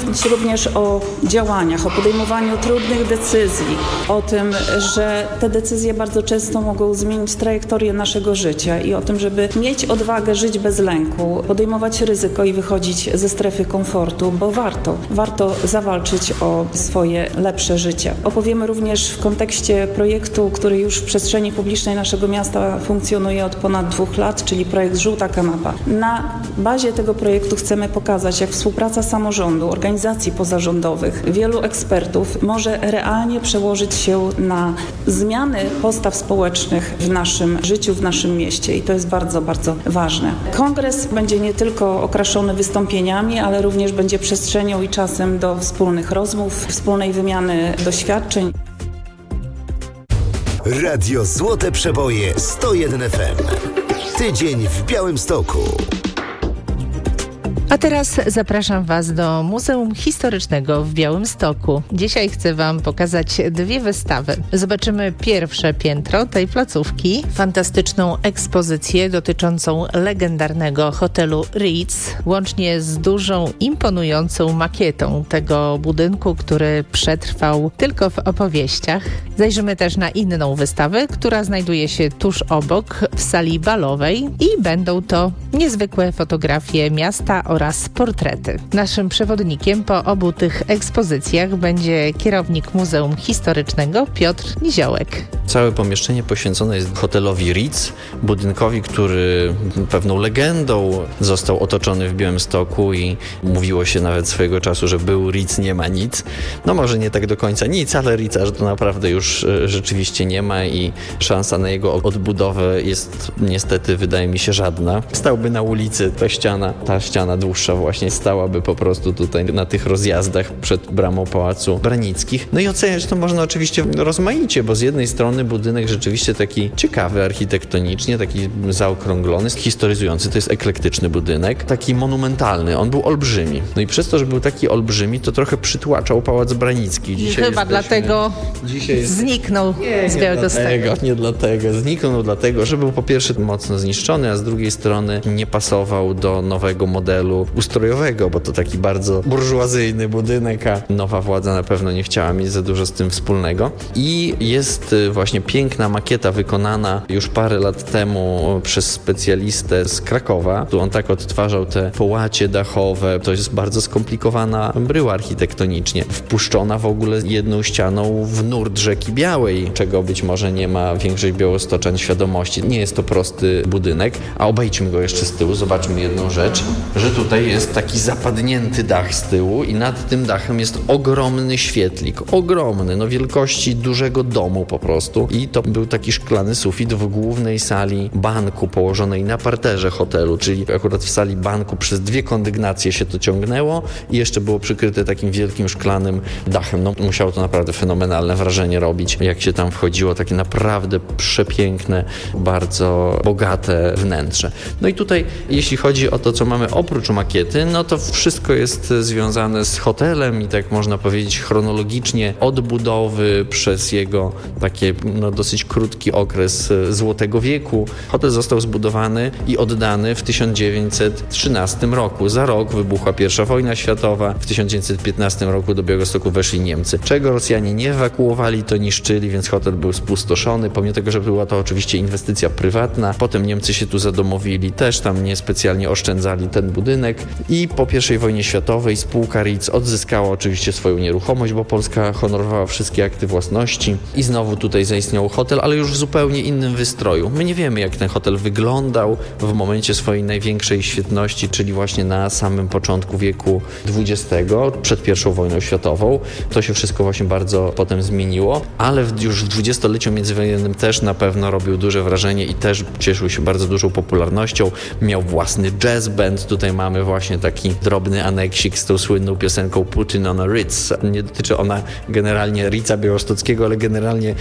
mówić również o działaniach, o podejmowaniu trudnych decyzji, o tym, że te decyzje bardzo często mogą zmienić trajektorię naszego życia i o tym, żeby mieć odwagę żyć bez lęku, podejmować ryzyko i wychodzić ze strefy komfortu, bo warto. Warto zawalczyć o swoje lepsze życie. Opowiemy również w kontekście projektu, który już w przestrzeni publicznej naszego miasta funkcjonuje od ponad dwóch lat, czyli projekt Żółta Kanapa. Na bazie tego projektu chcemy pokazać, jak współpraca samorządu, organizacji pozarządowych, wielu ekspertów może realnie przełożyć się na zmiany postaw społecznych w naszym życiu, w naszym mieście i to jest bardzo, bardzo ważne. Kongres będzie nie tylko okraszony wystąpieniami, ale również będzie przestrzenią i czasem do wspólnych rozmów, wspólnej wymiany doświadczeń. Radio Złote Przeboje sto jeden F M. Tydzień w Białymstoku. A teraz zapraszam Was do Muzeum Historycznego w Białymstoku. Dzisiaj chcę Wam pokazać dwie wystawy. Zobaczymy pierwsze piętro tej placówki, fantastyczną ekspozycję dotyczącą legendarnego hotelu Ritz, łącznie z dużą, imponującą makietą tego budynku, który przetrwał tylko w opowieściach. Zajrzymy też na inną wystawę, która znajduje się tuż obok, w sali balowej i będą to niezwykłe fotografie miasta oraz portrety. Naszym przewodnikiem po obu tych ekspozycjach będzie kierownik Muzeum Historycznego Piotr Niziołek. Całe pomieszczenie poświęcone jest hotelowi Ritz, budynkowi, który pewną legendą został otoczony w Białymstoku i mówiło się nawet swojego czasu, że był Ritz, nie ma nic. No może nie tak do końca nic, ale Ritza to naprawdę już rzeczywiście nie ma i szansa na jego odbudowę jest niestety, wydaje mi się, żadna. Stałby na ulicy ta ściana, ta ściana dłuższa właśnie stałaby po prostu tutaj na tych rozjazdach przed bramą Pałacu Branickich. No i oceniać to można oczywiście rozmaicie, bo z jednej strony budynek rzeczywiście taki ciekawy architektonicznie, taki zaokrąglony, historyzujący, to jest eklektyczny budynek, taki monumentalny, on był olbrzymi. No i przez to, że był taki olbrzymi, to trochę przytłaczał Pałac Branicki. Dzisiaj I chyba jesteśmy... dlatego Dzisiaj jest... zniknął nie, z Białegostoku. Nie dlatego, zniknął dlatego, że był po pierwsze mocno zniszczony, a z drugiej strony nie pasował do nowego modelu ustrojowego, bo to taki bardzo burżuazyjny budynek, a nowa władza na pewno nie chciała mieć za dużo z tym wspólnego. I jest właśnie piękna makieta wykonana już parę lat temu przez specjalistę z Krakowa. Tu on tak odtwarzał te połacie dachowe. To jest bardzo skomplikowana bryła architektonicznie. Wpuszczona w ogóle jedną ścianą w nurt rzeki Białej, czego być może nie ma większość białostoczan świadomości. Nie jest to prosty budynek, a obejdźmy go jeszcze z tyłu. Zobaczmy jedną rzecz, że tutaj jest taki zapadnięty dach z tyłu i nad tym dachem jest ogromny świetlik. Ogromny, no wielkości dużego domu po prostu. I to był taki szklany sufit w głównej sali banku położonej na parterze hotelu, czyli akurat w sali banku przez dwie kondygnacje się to ciągnęło i jeszcze było przykryte takim wielkim szklanym dachem. No musiało to naprawdę fenomenalne wrażenie robić, jak się tam wchodziło, takie naprawdę przepiękne, bardzo bogate wnętrze. No i tutaj, jeśli chodzi o to, co mamy oprócz makiety, no to wszystko jest związane z hotelem i tak można powiedzieć chronologicznie od budowy przez jego takie no, dosyć krótki okres Złotego Wieku. Hotel został zbudowany i oddany w tysiąc dziewięćset trzynastym roku. Za rok wybuchła pierwsza wojna światowa. W tysiąc dziewięćset piętnastym roku do Białegostoku weszli Niemcy. Czego Rosjanie nie ewakuowali, to niszczyli, więc hotel był spustoszony, pomimo tego, że była to oczywiście inwestycja prywatna. Potem Niemcy się tu zadomowili, też tam niespecjalnie oszczędzali ten budynek i po pierwszej wojnie światowej spółka Ritz odzyskała oczywiście swoją nieruchomość, bo Polska honorowała wszystkie akty własności i znowu tutaj zaistniał hotel, ale już w zupełnie innym wystroju. My nie wiemy, jak ten hotel wyglądał w momencie swojej największej świetności, czyli właśnie na samym początku wieku dwudziestego, przed pierwszą wojną światową. To się wszystko właśnie bardzo potem zmieniło, ale już w dwudziestoleciu międzywojennym też na pewno robił duże wrażenie i też cieszył się bardzo dużą popularnością. Miał własny jazz band. Tutaj mamy właśnie taki drobny aneksik z tą słynną piosenką Putin on a Ritz. Nie dotyczy ona generalnie Ritza Białostockiego, ale generalnie hotelu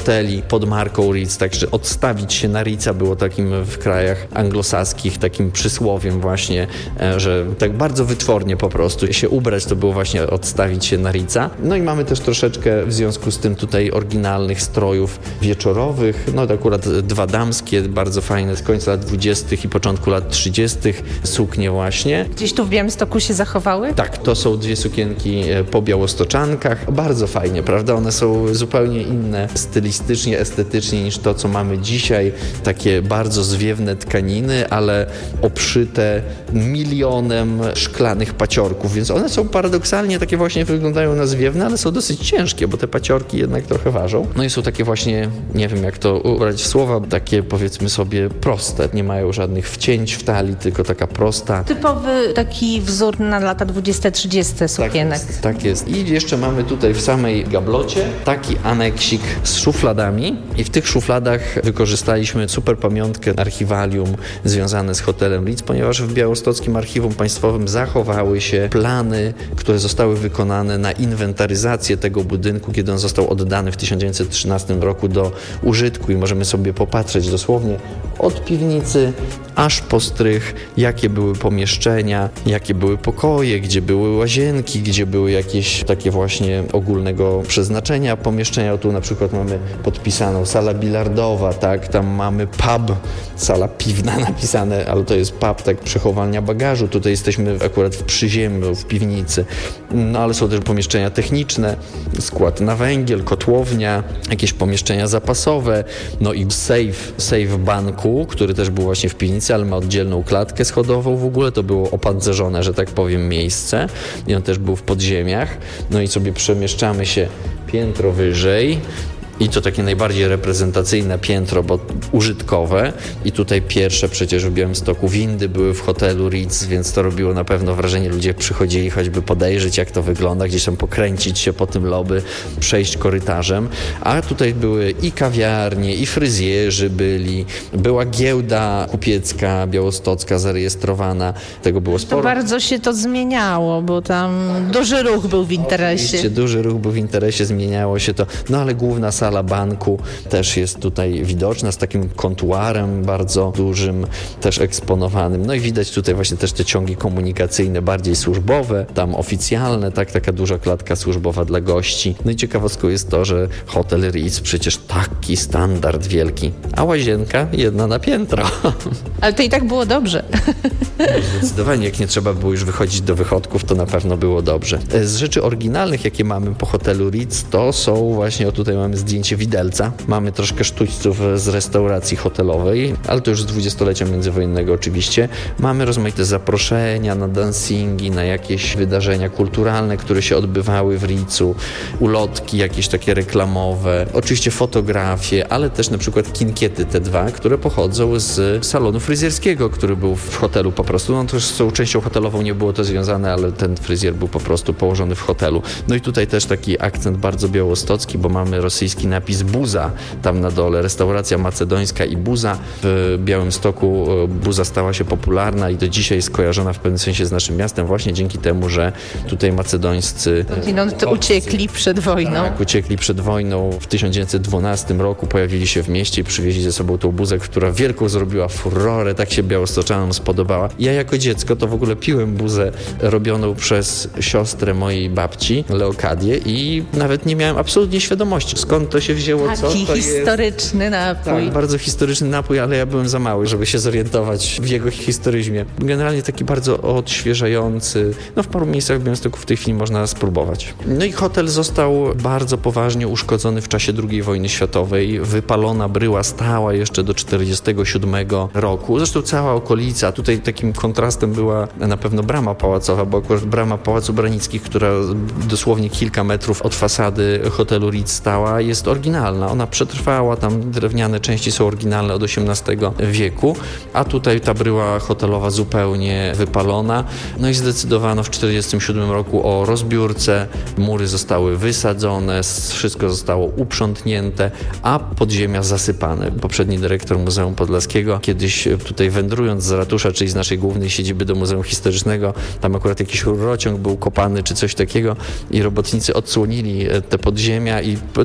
hoteli pod marką Ritz, także odstawić się na Ritza było takim w krajach anglosaskich takim przysłowiem właśnie, że tak bardzo wytwornie po prostu się ubrać, to było właśnie odstawić się na Ritza. No i mamy też troszeczkę w związku z tym tutaj oryginalnych strojów wieczorowych, no to akurat dwa damskie, bardzo fajne z końca lat dwudziestych i początku lat trzydziestych suknie właśnie. Gdzieś tu w Białymstoku się zachowały? Tak, to są dwie sukienki po białostoczankach. Bardzo fajnie, prawda? One są zupełnie inne stylistycznie, estetycznie niż to, co mamy dzisiaj. Takie bardzo zwiewne tkaniny, ale obszyte milionem szklanych paciorków, więc one są paradoksalnie takie właśnie wyglądają na zwiewne, ale są dosyć ciężkie, bo te paciorki jednak trochę ważą. No i są takie właśnie, nie wiem jak to ubrać w słowa, takie powiedzmy sobie proste. Nie mają żadnych wcięć w talii, tylko taka prosta. Typowy taki wzór na lata dwudzieste trzydzieste sukienek. Tak jest, tak jest. I jeszcze mamy tutaj w samej gablocie taki aneksik z szufladami i w tych szufladach wykorzystaliśmy super pamiątkę archiwalium związane z hotelem Ritz, ponieważ w Białostockim Archiwum Państwowym zachowały się plany, które zostały wykonane na inwentaryzację tego budynku, kiedy on został oddany w tysiąc dziewięćset trzynastym roku do użytku i możemy sobie popatrzeć dosłownie od piwnicy aż po strych, jakie były pomieszczenia, jakie były pokoje, gdzie były łazienki, gdzie były jakieś takie właśnie ogólnego przeznaczenia pomieszczenia. Tu na przykład mamy podpisaną sala bilardowa, tak, tam mamy pub, sala piwna napisane, ale to jest pub, tak, przechowalnia bagażu. Tutaj jesteśmy akurat w przyziemiu, w piwnicy. No ale są też pomieszczenia techniczne, skład na węgiel, kotłownia, jakieś pomieszczenia zapasowe, no i safe, safe banku, który też był właśnie w piwnicy, ale ma oddzielną klatkę schodową w ogóle, to było opancerzone, że tak powiem, miejsce i on też był w podziemiach. No i sobie przemieszczamy się piętro wyżej. I to takie najbardziej reprezentacyjne piętro, bo użytkowe. I tutaj pierwsze przecież w Białymstoku windy były w hotelu Ritz, więc to robiło na pewno wrażenie. Ludzie przychodzili choćby podejrzeć, jak to wygląda, gdzieś tam pokręcić się po tym lobby, przejść korytarzem. A tutaj były i kawiarnie, i fryzjerzy byli. Była giełda kupiecka, białostocka zarejestrowana. Tego było sporo. To bardzo się to zmieniało, bo tam duży ruch był w interesie. Oczywiście duży ruch był w interesie, zmieniało się to. No ale główna sala banku też jest tutaj widoczna z takim kontuarem bardzo dużym, też eksponowanym. No i widać tutaj właśnie też te ciągi komunikacyjne, bardziej służbowe, tam oficjalne, tak, taka duża klatka służbowa dla gości. No i ciekawostką jest to, że hotel Ritz przecież taki standard wielki, a łazienka jedna na piętro. Ale to i tak było dobrze. Zdecydowanie, jak nie trzeba było już wychodzić do wychodków, to na pewno było dobrze. Z rzeczy oryginalnych, jakie mamy po hotelu Ritz, to są właśnie, o tutaj mamy zdjęcie widelca. Mamy troszkę sztućców z restauracji hotelowej, ale to już z dwudziestolecia międzywojennego oczywiście. Mamy rozmaite zaproszenia na dancingi, na jakieś wydarzenia kulturalne, które się odbywały w Ritzu, ulotki jakieś takie reklamowe, oczywiście fotografie, ale też na przykład kinkiety te dwa, które pochodzą z salonu fryzjerskiego, który był w hotelu po prostu. No to już z tą częścią hotelową nie było to związane, ale ten fryzjer był po prostu położony w hotelu. No i tutaj też taki akcent bardzo białostocki, bo mamy rosyjski napis Buza tam na dole, restauracja macedońska i Buza. W Białymstoku Buza stała się popularna i do dzisiaj jest kojarzona w pewnym sensie z naszym miastem właśnie dzięki temu, że tutaj macedońscy no, uciekli przed wojną. Tak, uciekli przed wojną. W tysiąc dziewięćset dwunastym roku pojawili się w mieście i przywieźli ze sobą tą Buzę, która wielką zrobiła furorę, tak się białostoczanom spodobała. Ja jako dziecko to w ogóle piłem Buzę robioną przez siostrę mojej babci, Leokadię, i nawet nie miałem absolutnie świadomości, skąd to się wzięło, Taki co to historyczny jest. napój. Tak, bardzo historyczny napój, ale ja byłem za mały, żeby się zorientować w jego historyzmie. Generalnie taki bardzo odświeżający. No w paru miejscach w Białymstoku w tej chwili można spróbować. No i hotel został bardzo poważnie uszkodzony w czasie drugiej wojny światowej. Wypalona bryła stała jeszcze do czterdziestego siódmego roku. Zresztą cała okolica. Tutaj takim kontrastem była na pewno brama pałacowa, bo akurat brama Pałacu Branickich, która dosłownie kilka metrów od fasady hotelu Ritz stała, jest oryginalna. Ona przetrwała, tam drewniane części są oryginalne od osiemnastego wieku, a tutaj ta bryła hotelowa zupełnie wypalona. No i zdecydowano w czterdziestym siódmym roku o rozbiórce. Mury zostały wysadzone, wszystko zostało uprzątnięte, a podziemia zasypane. Poprzedni dyrektor Muzeum Podlaskiego kiedyś tutaj wędrując z ratusza, czyli z naszej głównej siedziby do Muzeum Historycznego, tam akurat jakiś rurociąg był kopany czy coś takiego i robotnicy odsłonili te podziemia i normalnie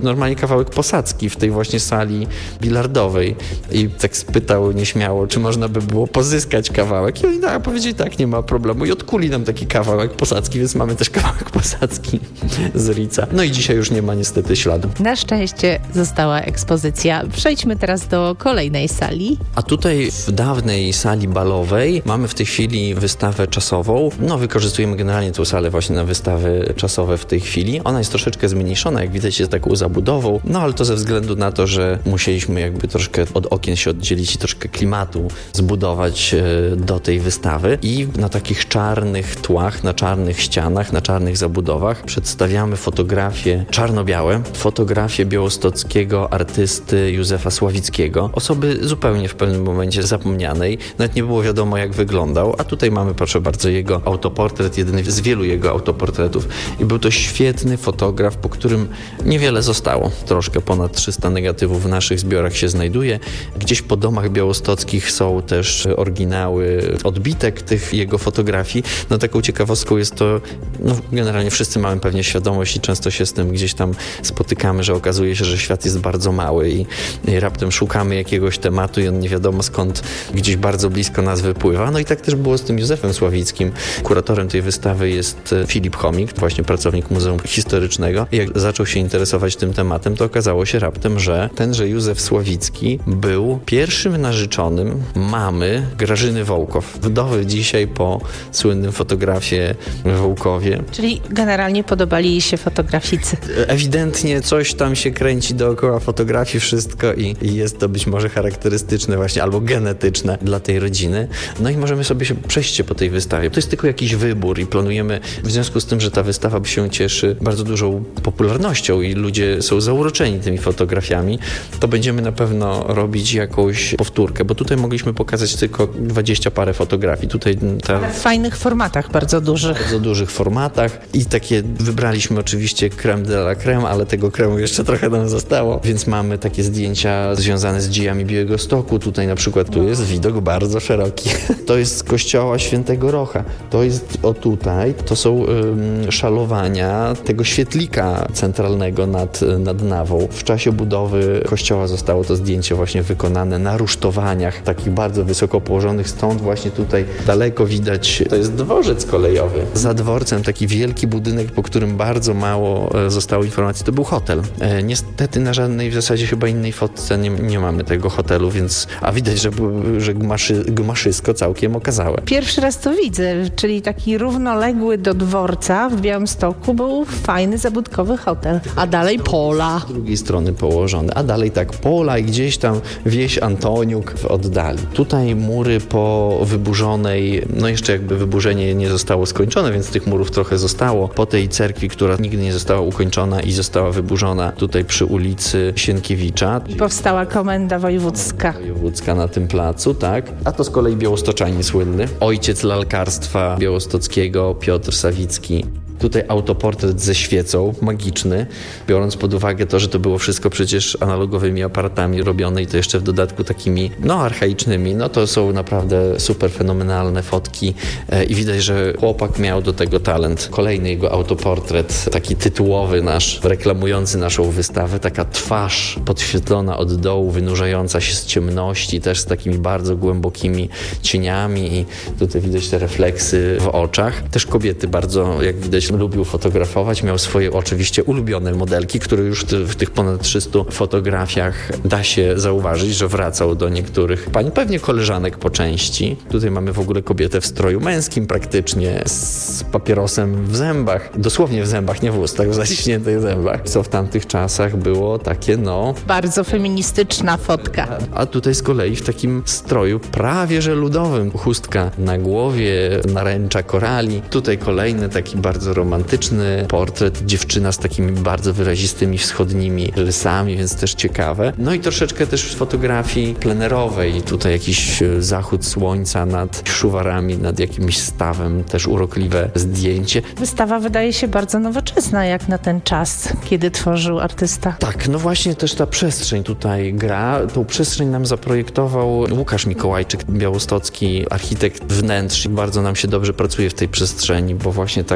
kawałek posadzki w tej właśnie sali bilardowej i tak spytał nieśmiało, czy można by było pozyskać kawałek i oni tak, powiedzieli tak, nie ma problemu i odkuli nam taki kawałek posadzki, więc mamy też kawałek posadzki z Rica. No i dzisiaj już nie ma niestety śladu. Na szczęście została ekspozycja. Przejdźmy teraz do kolejnej sali. A tutaj w dawnej sali balowej mamy w tej chwili wystawę czasową. No wykorzystujemy generalnie tę salę właśnie na wystawy czasowe w tej chwili. Ona jest troszeczkę zmniejszona, jak widać jest taką zabudową, no ale to ze względu na to, że musieliśmy jakby troszkę od okien się oddzielić i troszkę klimatu zbudować do tej wystawy. I na takich czarnych tłach, na czarnych ścianach, na czarnych zabudowach przedstawiamy fotografie czarno-białe, fotografie białostockiego artysty Józefa Sławickiego. Osoby zupełnie w pewnym momencie zapomnianej. Nawet nie było wiadomo, jak wyglądał, a tutaj mamy, proszę bardzo, jego autoportret, jedyny z wielu jego autoportretów. I był to świetny fotograf, po którym niewiele zostało. Troszkę ponad trzysta negatywów w naszych zbiorach się znajduje. Gdzieś po domach białostockich są też oryginały odbitek tych jego fotografii. No taką ciekawostką jest to, no generalnie wszyscy mamy pewnie świadomość i często się z tym gdzieś tam spotykamy, że okazuje się, że świat jest bardzo mały i, i raptem szukamy jakiegoś tematu i on nie wiadomo skąd gdzieś bardzo blisko nas wypływa. No i tak też było z tym Józefem Sławickim. Kuratorem tej wystawy jest Filip Chomik, właśnie pracownik Muzeum Historycznego. I jak zaczął się interesować tym tematem, to okazało się raptem, że tenże Józef Sławicki był pierwszym narzeczonym mamy Grażyny Wołkow. Wdowy dzisiaj po słynnym fotografie Wołkowie. Czyli generalnie podobali jej się fotograficy. Ewidentnie coś tam się kręci dookoła fotografii, wszystko i, i jest to być może charakterystyczne właśnie albo genetyczne dla tej rodziny. No i możemy sobie się przejść po tej wystawie. To jest tylko jakiś wybór i planujemy w związku z tym, że ta wystawa się cieszy bardzo dużą popularnością i ludzie są zauroczeni tymi fotografiami, to będziemy na pewno robić jakąś powtórkę, bo tutaj mogliśmy pokazać tylko dwadzieścia parę fotografii. Tutaj ta... Ale w fajnych formatach, bardzo dużych. Bardzo dużych formatach i takie wybraliśmy oczywiście crème de la crème, ale tego kremu jeszcze trochę nam zostało, więc mamy takie zdjęcia związane z dziejami Białegostoku. Tutaj na przykład tu jest widok bardzo szeroki. To jest z kościoła Świętego Rocha. To jest o tutaj. To są ym, szalowania tego świetlika centralnego nad, nad nawą. W czasie budowy kościoła zostało to zdjęcie właśnie wykonane na rusztowaniach takich bardzo wysoko położonych. Stąd właśnie tutaj daleko widać, to jest dworzec kolejowy. Za dworcem taki wielki budynek, po którym bardzo mało zostało informacji. To był hotel. E, niestety na żadnej w zasadzie chyba innej fotce nie, nie mamy tego hotelu, więc a widać, że, że gmaszy, gmaszysko całkiem okazałe. Pierwszy raz to widzę, czyli taki równoległy do dworca w Białymstoku był fajny, zabudkowy hotel, a dalej pola. Z drugiej strony położone, a dalej tak pola i gdzieś tam wieś Antoniuk w oddali. Tutaj mury po wyburzonej, no jeszcze jakby wyburzenie nie zostało skończone, więc tych murów trochę zostało. Po tej cerkwi, która nigdy nie została ukończona i została wyburzona tutaj przy ulicy Sienkiewicza. I powstała komenda wojewódzka. Wojewódzka na tym placu, tak. A to z kolei białostoczanin słynny. Ojciec lalkarstwa białostockiego, Piotr Sawicki. Tutaj autoportret ze świecą, magiczny, biorąc pod uwagę to, że to było wszystko przecież analogowymi aparatami robione i to jeszcze w dodatku takimi, no archaicznymi, no to są naprawdę super fenomenalne fotki e, i widać, że chłopak miał do tego talent. Kolejny jego autoportret, taki tytułowy nasz, reklamujący naszą wystawę, taka twarz podświetlona od dołu, wynurzająca się z ciemności, też z takimi bardzo głębokimi cieniami i tutaj widać te refleksy w oczach. Też kobiety bardzo, jak widać, lubił fotografować, miał swoje oczywiście ulubione modelki, które już w tych ponad trzystu fotografiach da się zauważyć, że wracał do niektórych pań, pewnie koleżanek po części. Tutaj mamy w ogóle kobietę w stroju męskim praktycznie, z papierosem w zębach, dosłownie w zębach, nie w ustach, w zaciśniętych zębach, co w tamtych czasach było takie, no... Bardzo feministyczna fotka. A tutaj z kolei w takim stroju prawie że ludowym, chustka na głowie, naręcza korali. Tutaj kolejny taki bardzo romantyczny portret, dziewczyna z takimi bardzo wyrazistymi wschodnimi rysami, więc też ciekawe. No i troszeczkę też fotografii plenerowej. Tutaj jakiś zachód słońca nad szuwarami, nad jakimś stawem, też urokliwe zdjęcie. Wystawa wydaje się bardzo nowoczesna, jak na ten czas, kiedy tworzył artysta. Tak, no właśnie też ta przestrzeń tutaj gra. Tą przestrzeń nam zaprojektował Łukasz Mikołajczyk, białostocki architekt wnętrz. Bardzo nam się dobrze pracuje w tej przestrzeni, bo właśnie tak potrafi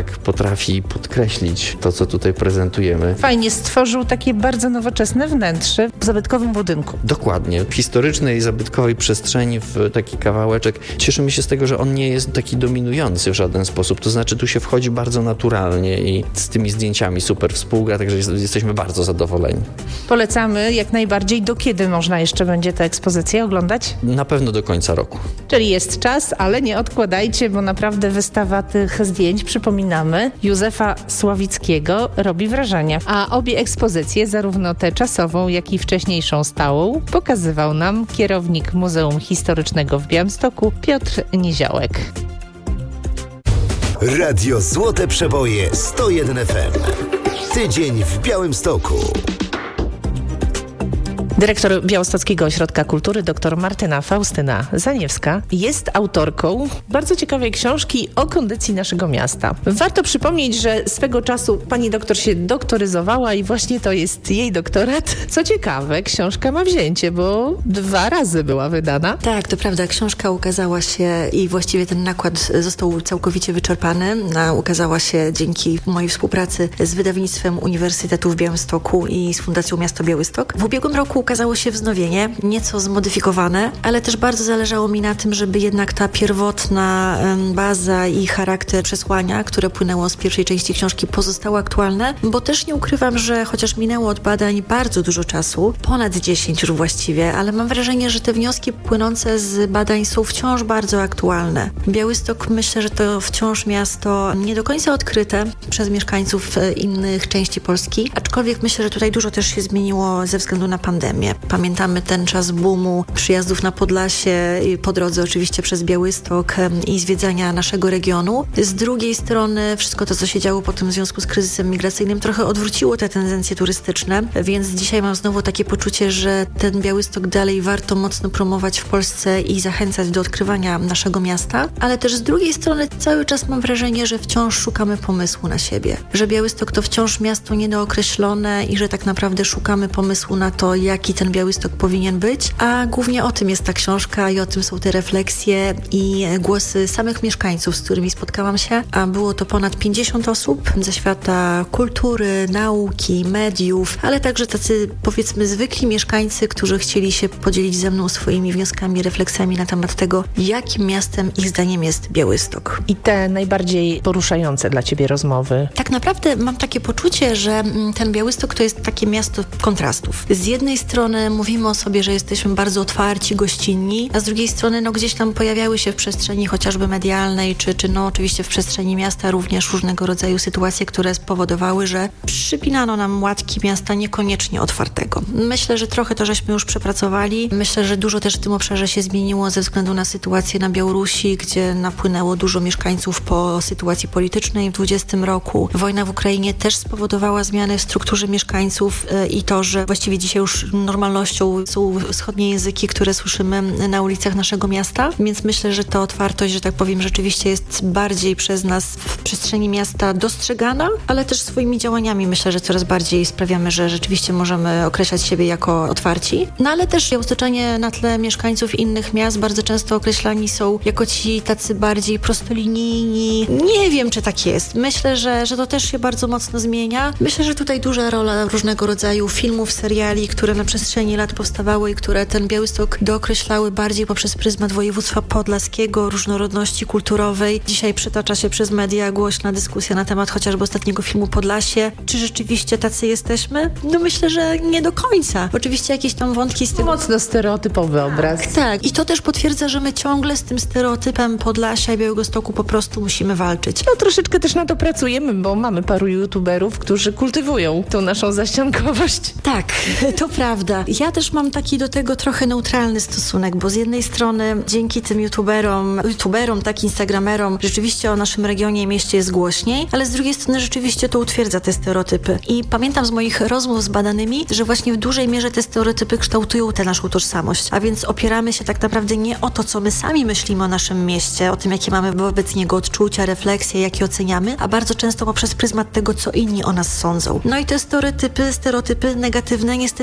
potrafi podkreślić to, co tutaj prezentujemy. Fajnie, stworzył takie bardzo nowoczesne wnętrze w zabytkowym budynku. Dokładnie. W historycznej, zabytkowej przestrzeni w taki kawałeczek. Cieszymy się z tego, że on nie jest taki dominujący w żaden sposób. To znaczy tu się wchodzi bardzo naturalnie i z tymi zdjęciami super współgra, także jest, jesteśmy bardzo zadowoleni. Polecamy jak najbardziej. Do kiedy można jeszcze będzie tę ekspozycję oglądać? Na pewno do końca roku. Czyli jest czas, ale nie odkładajcie, bo naprawdę wystawa tych zdjęć, przypominamy, Józefa Sławickiego robi wrażenie. A obie ekspozycje, zarówno tę czasową, jak i wcześniejszą stałą, pokazywał nam kierownik Muzeum Historycznego w Białymstoku Piotr Niziołek. Radio Złote Przeboje sto jeden F M. Tydzień w Białymstoku. Dyrektor Białostockiego Ośrodka Kultury dr Martyna Faustyna Zaniewska jest autorką bardzo ciekawej książki o kondycji naszego miasta. Warto przypomnieć, że swego czasu pani doktor się doktoryzowała i właśnie to jest jej doktorat. Co ciekawe, książka ma wzięcie, bo dwa razy była wydana. Tak, to prawda. Książka ukazała się i właściwie ten nakład został całkowicie wyczerpany. Ukazała się dzięki mojej współpracy z wydawnictwem Uniwersytetu w Białymstoku i z Fundacją Miasto Białystok. W ubiegłym roku ukazało się wznowienie, nieco zmodyfikowane, ale też bardzo zależało mi na tym, żeby jednak ta pierwotna baza i charakter przesłania, które płynęło z pierwszej części książki, pozostało aktualne, bo też nie ukrywam, że chociaż minęło od badań bardzo dużo czasu, ponad dziesięć już właściwie, ale mam wrażenie, że te wnioski płynące z badań są wciąż bardzo aktualne. Białystok, myślę, że to wciąż miasto nie do końca odkryte przez mieszkańców innych części Polski, aczkolwiek myślę, że tutaj dużo też się zmieniło ze względu na pandemię. Pamiętamy ten czas boomu przyjazdów na Podlasie, po drodze oczywiście przez Białystok i zwiedzania naszego regionu. Z drugiej strony wszystko to, co się działo potem w związku z kryzysem migracyjnym, trochę odwróciło te tendencje turystyczne, więc dzisiaj mam znowu takie poczucie, że ten Białystok dalej warto mocno promować w Polsce i zachęcać do odkrywania naszego miasta, ale też z drugiej strony cały czas mam wrażenie, że wciąż szukamy pomysłu na siebie, że Białystok to wciąż miasto niedookreślone i że tak naprawdę szukamy pomysłu na to, jaki ten Białystok powinien być, a głównie o tym jest ta książka i o tym są te refleksje i głosy samych mieszkańców, z którymi spotkałam się, a było to ponad pięćdziesiąt osób ze świata kultury, nauki, mediów, ale także tacy, powiedzmy, zwykli mieszkańcy, którzy chcieli się podzielić ze mną swoimi wnioskami, refleksjami na temat tego, jakim miastem ich zdaniem jest Białystok. I te najbardziej poruszające dla ciebie rozmowy? Tak naprawdę mam takie poczucie, że ten Białystok to jest takie miasto kontrastów. Z jednej strony mówimy o sobie, że jesteśmy bardzo otwarci, gościnni, a z drugiej strony no gdzieś tam pojawiały się w przestrzeni chociażby medialnej, czy, czy no oczywiście w przestrzeni miasta również różnego rodzaju sytuacje, które spowodowały, że przypinano nam łatki miasta niekoniecznie otwartego. Myślę, że trochę to żeśmy już przepracowali. Myślę, że dużo też w tym obszarze się zmieniło ze względu na sytuację na Białorusi, gdzie napłynęło dużo mieszkańców po sytuacji politycznej w dwudziestym roku. Wojna w Ukrainie też spowodowała zmiany w strukturze mieszkańców i to, że właściwie dzisiaj już normalnością są wschodnie języki, które słyszymy na ulicach naszego miasta, więc myślę, że ta otwartość, że tak powiem, rzeczywiście jest bardziej przez nas w przestrzeni miasta dostrzegana, ale też swoimi działaniami myślę, że coraz bardziej sprawiamy, że rzeczywiście możemy określać siebie jako otwarci. No ale też białostoczanie na tle mieszkańców innych miast bardzo często określani są jako ci tacy bardziej prostolinijni. Nie wiem, czy tak jest. Myślę, że, że to też się bardzo mocno zmienia. Myślę, że tutaj duża rola różnego rodzaju filmów, seriali, które na przestrzeni lat powstawały i które ten Białystok dookreślały bardziej poprzez pryzmat województwa podlaskiego, różnorodności kulturowej. Dzisiaj przytacza się przez media głośna dyskusja na temat chociażby ostatniego filmu Podlasie. Czy rzeczywiście tacy jesteśmy? No myślę, że nie do końca. Oczywiście jakieś tam wątki z tym... Mocno stereotypowy obraz. Tak, tak. I to też potwierdza, że my ciągle z tym stereotypem Podlasia i Białegostoku po prostu musimy walczyć. No troszeczkę też na to pracujemy, bo mamy paru youtuberów, którzy kultywują tą naszą zaściankowość. Tak, to prawda. Ja też mam taki do tego trochę neutralny stosunek, bo z jednej strony dzięki tym youtuberom, youtuberom, tak, instagramerom, rzeczywiście o naszym regionie i mieście jest głośniej, ale z drugiej strony rzeczywiście to utwierdza te stereotypy. I pamiętam z moich rozmów z badanymi, że właśnie w dużej mierze te stereotypy kształtują tę naszą tożsamość, a więc opieramy się tak naprawdę nie o to, co my sami myślimy o naszym mieście, o tym, jakie mamy wobec niego odczucia, refleksje, jakie oceniamy, a bardzo często poprzez pryzmat tego, co inni o nas sądzą. No i te stereotypy, stereotypy negatywne niestety nie przyczyniają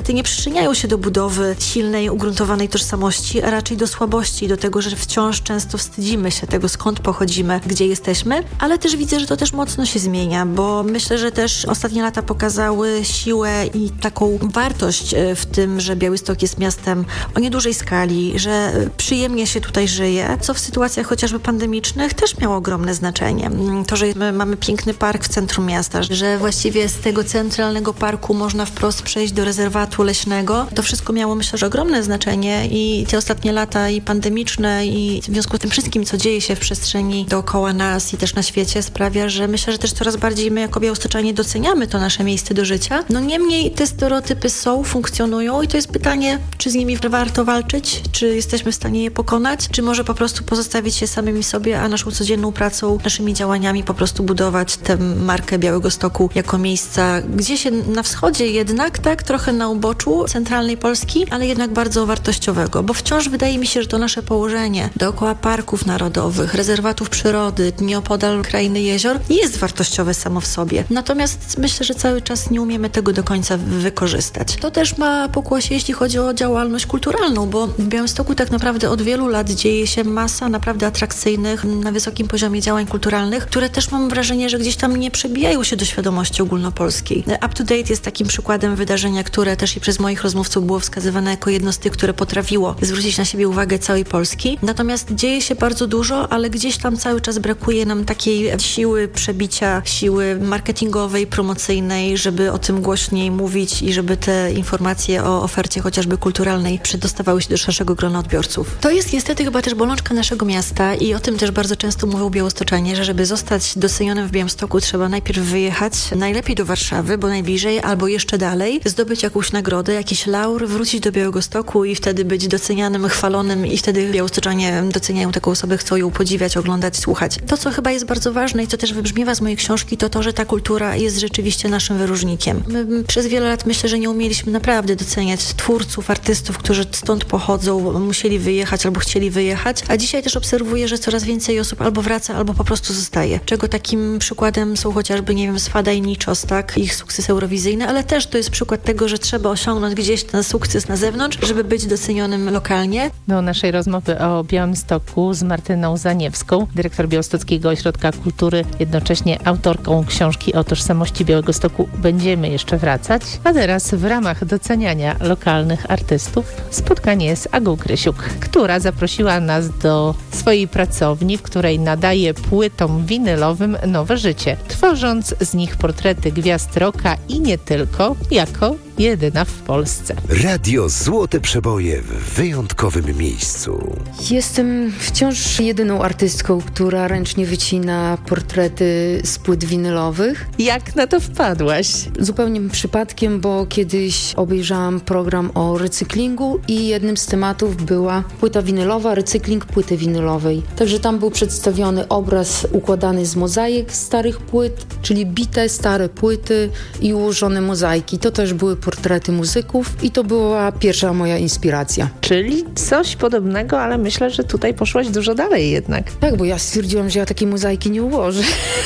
przyczyniają się do budowy silnej, ugruntowanej tożsamości, a raczej do słabości, do tego, że wciąż często wstydzimy się tego, skąd pochodzimy, gdzie jesteśmy, ale też widzę, że to też mocno się zmienia, bo myślę, że też ostatnie lata pokazały siłę i taką wartość w tym, że Białystok jest miastem o niedużej skali, że przyjemnie się tutaj żyje, co w sytuacjach chociażby pandemicznych też miało ogromne znaczenie. To, że my mamy piękny park w centrum miasta, że właściwie z tego centralnego parku można wprost przejść do rezerwatu leśnego, to wszystko miało, myślę, że ogromne znaczenie i te ostatnie lata i pandemiczne i w związku z tym wszystkim, co dzieje się w przestrzeni dookoła nas i też na świecie, sprawia, że myślę, że też coraz bardziej my jako białostoczanie doceniamy to nasze miejsce do życia. No niemniej te stereotypy są, funkcjonują i to jest pytanie, czy z nimi warto walczyć, czy jesteśmy w stanie je pokonać, czy może po prostu pozostawić się samymi sobie, a naszą codzienną pracą, naszymi działaniami po prostu budować tę markę Białegostoku jako miejsca, gdzie się na wschodzie jednak, tak, trochę na uboczu centralnej Polski, ale jednak bardzo wartościowego, bo wciąż wydaje mi się, że to nasze położenie dookoła parków narodowych, rezerwatów przyrody, nieopodal krainy jezior jest wartościowe samo w sobie. Natomiast myślę, że cały czas nie umiemy tego do końca wykorzystać. To też ma pokłosie, jeśli chodzi o działalność kulturalną, bo w Białymstoku tak naprawdę od wielu lat dzieje się masa naprawdę atrakcyjnych, na wysokim poziomie działań kulturalnych, które też mam wrażenie, że gdzieś tam nie przebijają się do świadomości ogólnopolskiej. Up to Date jest takim przykładem wydarzenia, które też i przez moich rozmówców było wskazywane jako jedno z tych, które potrafiło zwrócić na siebie uwagę całej Polski. Natomiast dzieje się bardzo dużo, ale gdzieś tam cały czas brakuje nam takiej siły przebicia, siły marketingowej, promocyjnej, żeby o tym głośniej mówić i żeby te informacje o ofercie chociażby kulturalnej przedostawały się do szerszego grona odbiorców. To jest niestety chyba też bolączka naszego miasta i o tym też bardzo często mówią białostoczanie, że żeby zostać docenionym w Białymstoku, trzeba najpierw wyjechać, najlepiej do Warszawy, bo najbliżej, albo jeszcze dalej, zdobyć jakąś nagrodę, jakiś laur, wrócić do Białegostoku i wtedy być docenianym, chwalonym i wtedy białostoczanie doceniają taką osobę, chcą ją podziwiać, oglądać, słuchać. To, co chyba jest bardzo ważne i co też wybrzmiewa z mojej książki, to to, że ta kultura jest rzeczywiście naszym wyróżnikiem. My przez wiele lat myślę, że nie umieliśmy naprawdę doceniać twórców, artystów, którzy stąd pochodzą, musieli wyjechać albo chcieli wyjechać, a dzisiaj też obserwuję, że coraz więcej osób albo wraca, albo po prostu zostaje. Czego takim przykładem są chociażby, nie wiem, Swada i Niczos, tak? Ich sukces eurowizyjny, ale też to jest przykład tego, że trzeba osiągnąć gdzieś ten sukces na zewnątrz, żeby być docenionym lokalnie. Do naszej rozmowy o Białymstoku z Martyną Zaniewską, dyrektor Białostockiego Ośrodka Kultury, jednocześnie autorką książki o tożsamości Białegostoku, będziemy jeszcze wracać. A teraz w ramach doceniania lokalnych artystów spotkanie z Agą Krysiuk, która zaprosiła nas do swojej pracowni, w której nadaje płytom winylowym nowe życie, tworząc z nich portrety gwiazd rocka i nie tylko, jako jedyna w Polsce. Radio Złote Przeboje w wyjątkowym miejscu. Jestem wciąż jedyną artystką, która ręcznie wycina portrety z płyt winylowych. Jak na to wpadłaś? Zupełnie przypadkiem, bo kiedyś obejrzałam program o recyklingu i jednym z tematów była płyta winylowa, recykling płyty winylowej. Także tam był przedstawiony obraz układany z mozaik starych płyt, czyli bite stare płyty i ułożone mozaiki. To też były portrety muzyków i to była pierwsza moja inspiracja. Czyli coś podobnego, ale myślę, że tutaj poszłaś dużo dalej jednak. Tak, bo ja stwierdziłam, że ja takiej mozaiki nie ułożę.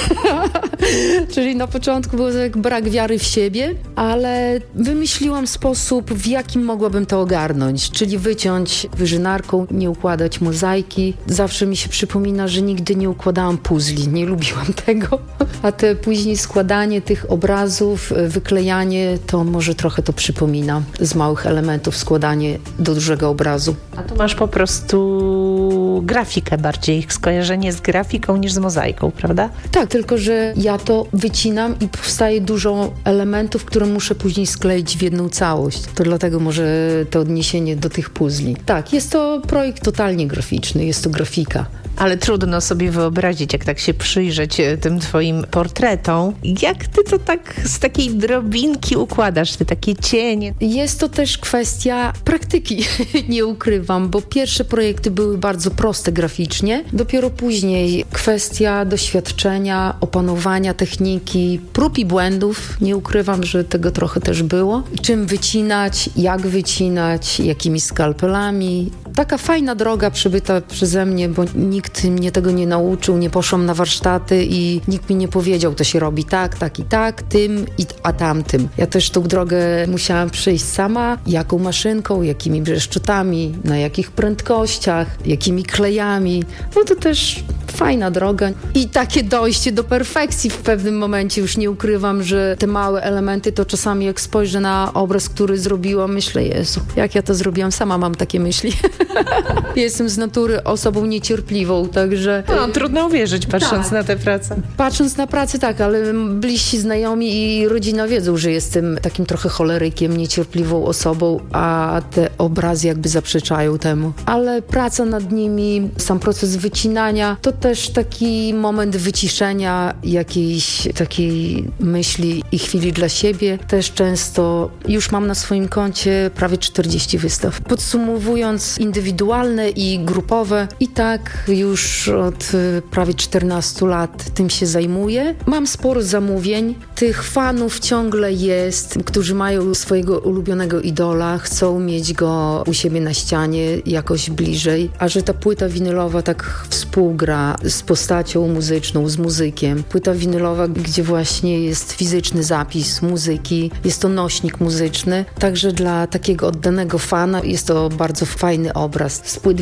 Czyli na początku był tak brak wiary w siebie, ale wymyśliłam sposób, w jakim mogłabym to ogarnąć, czyli wyciąć wyżynarką, nie układać mozaiki. Zawsze mi się przypomina, że nigdy nie układałam puzli, nie lubiłam tego. A te później składanie tych obrazów, wyklejanie, to może trochę to przypomina. Z małych elementów składanie do dużego obrazu. A tu masz po prostu grafikę bardziej, skojarzenie z grafiką niż z mozaiką, prawda? Tak, tylko że ja to wycinam i powstaje dużo elementów, które muszę później skleić w jedną całość. To dlatego może to odniesienie do tych puzli. Tak, jest to projekt totalnie graficzny, jest to grafika. Ale trudno sobie wyobrazić, jak tak się przyjrzeć tym twoim portretom. Jak ty to tak z takiej drobinki układasz, te takie cienie? Jest to też kwestia praktyki, nie ukrywam, bo pierwsze projekty były bardzo proste graficznie. Dopiero później kwestia doświadczenia, opanowania techniki, prób i błędów. Nie ukrywam, że tego trochę też było. Czym wycinać, jak wycinać, jakimi skalpelami. Taka fajna droga przebyta przeze mnie, bo nigdy nikt mnie tego nie nauczył, nie poszłam na warsztaty i nikt mi nie powiedział, to się robi tak, tak i tak, tym, i, a tamtym. Ja też tą drogę musiałam przejść sama, jaką maszynką, jakimi brzeszczotami, na jakich prędkościach, jakimi klejami. No to też fajna droga i takie dojście do perfekcji w pewnym momencie. Już nie ukrywam, że te małe elementy, to czasami jak spojrzę na obraz, który zrobiłam, myślę, Jezu, jak ja to zrobiłam, sama mam takie myśli. Jestem z natury osobą niecierpliwą, także... No, trudno uwierzyć, patrząc tak. na tę pracę. Patrząc na pracę, tak, ale bliżsi znajomi i rodzina wiedzą, że jestem takim trochę cholerykiem, niecierpliwą osobą, a te obrazy jakby zaprzeczają temu. Ale praca nad nimi, sam proces wycinania, to też taki moment wyciszenia jakiejś takiej myśli i chwili dla siebie. Też często już mam na swoim koncie prawie czterdzieści wystaw. Podsumowując, indywidualne i grupowe, i tak już od prawie czternastu lat tym się zajmuję. Mam sporo zamówień. Tych fanów ciągle jest, którzy mają swojego ulubionego idola, chcą mieć go u siebie na ścianie jakoś bliżej, a że ta płyta winylowa tak współgra z postacią muzyczną, z muzykiem. Płyta winylowa, gdzie właśnie jest fizyczny zapis muzyki, jest to nośnik muzyczny, także dla takiego oddanego fana jest to bardzo fajny obraz. Z płyt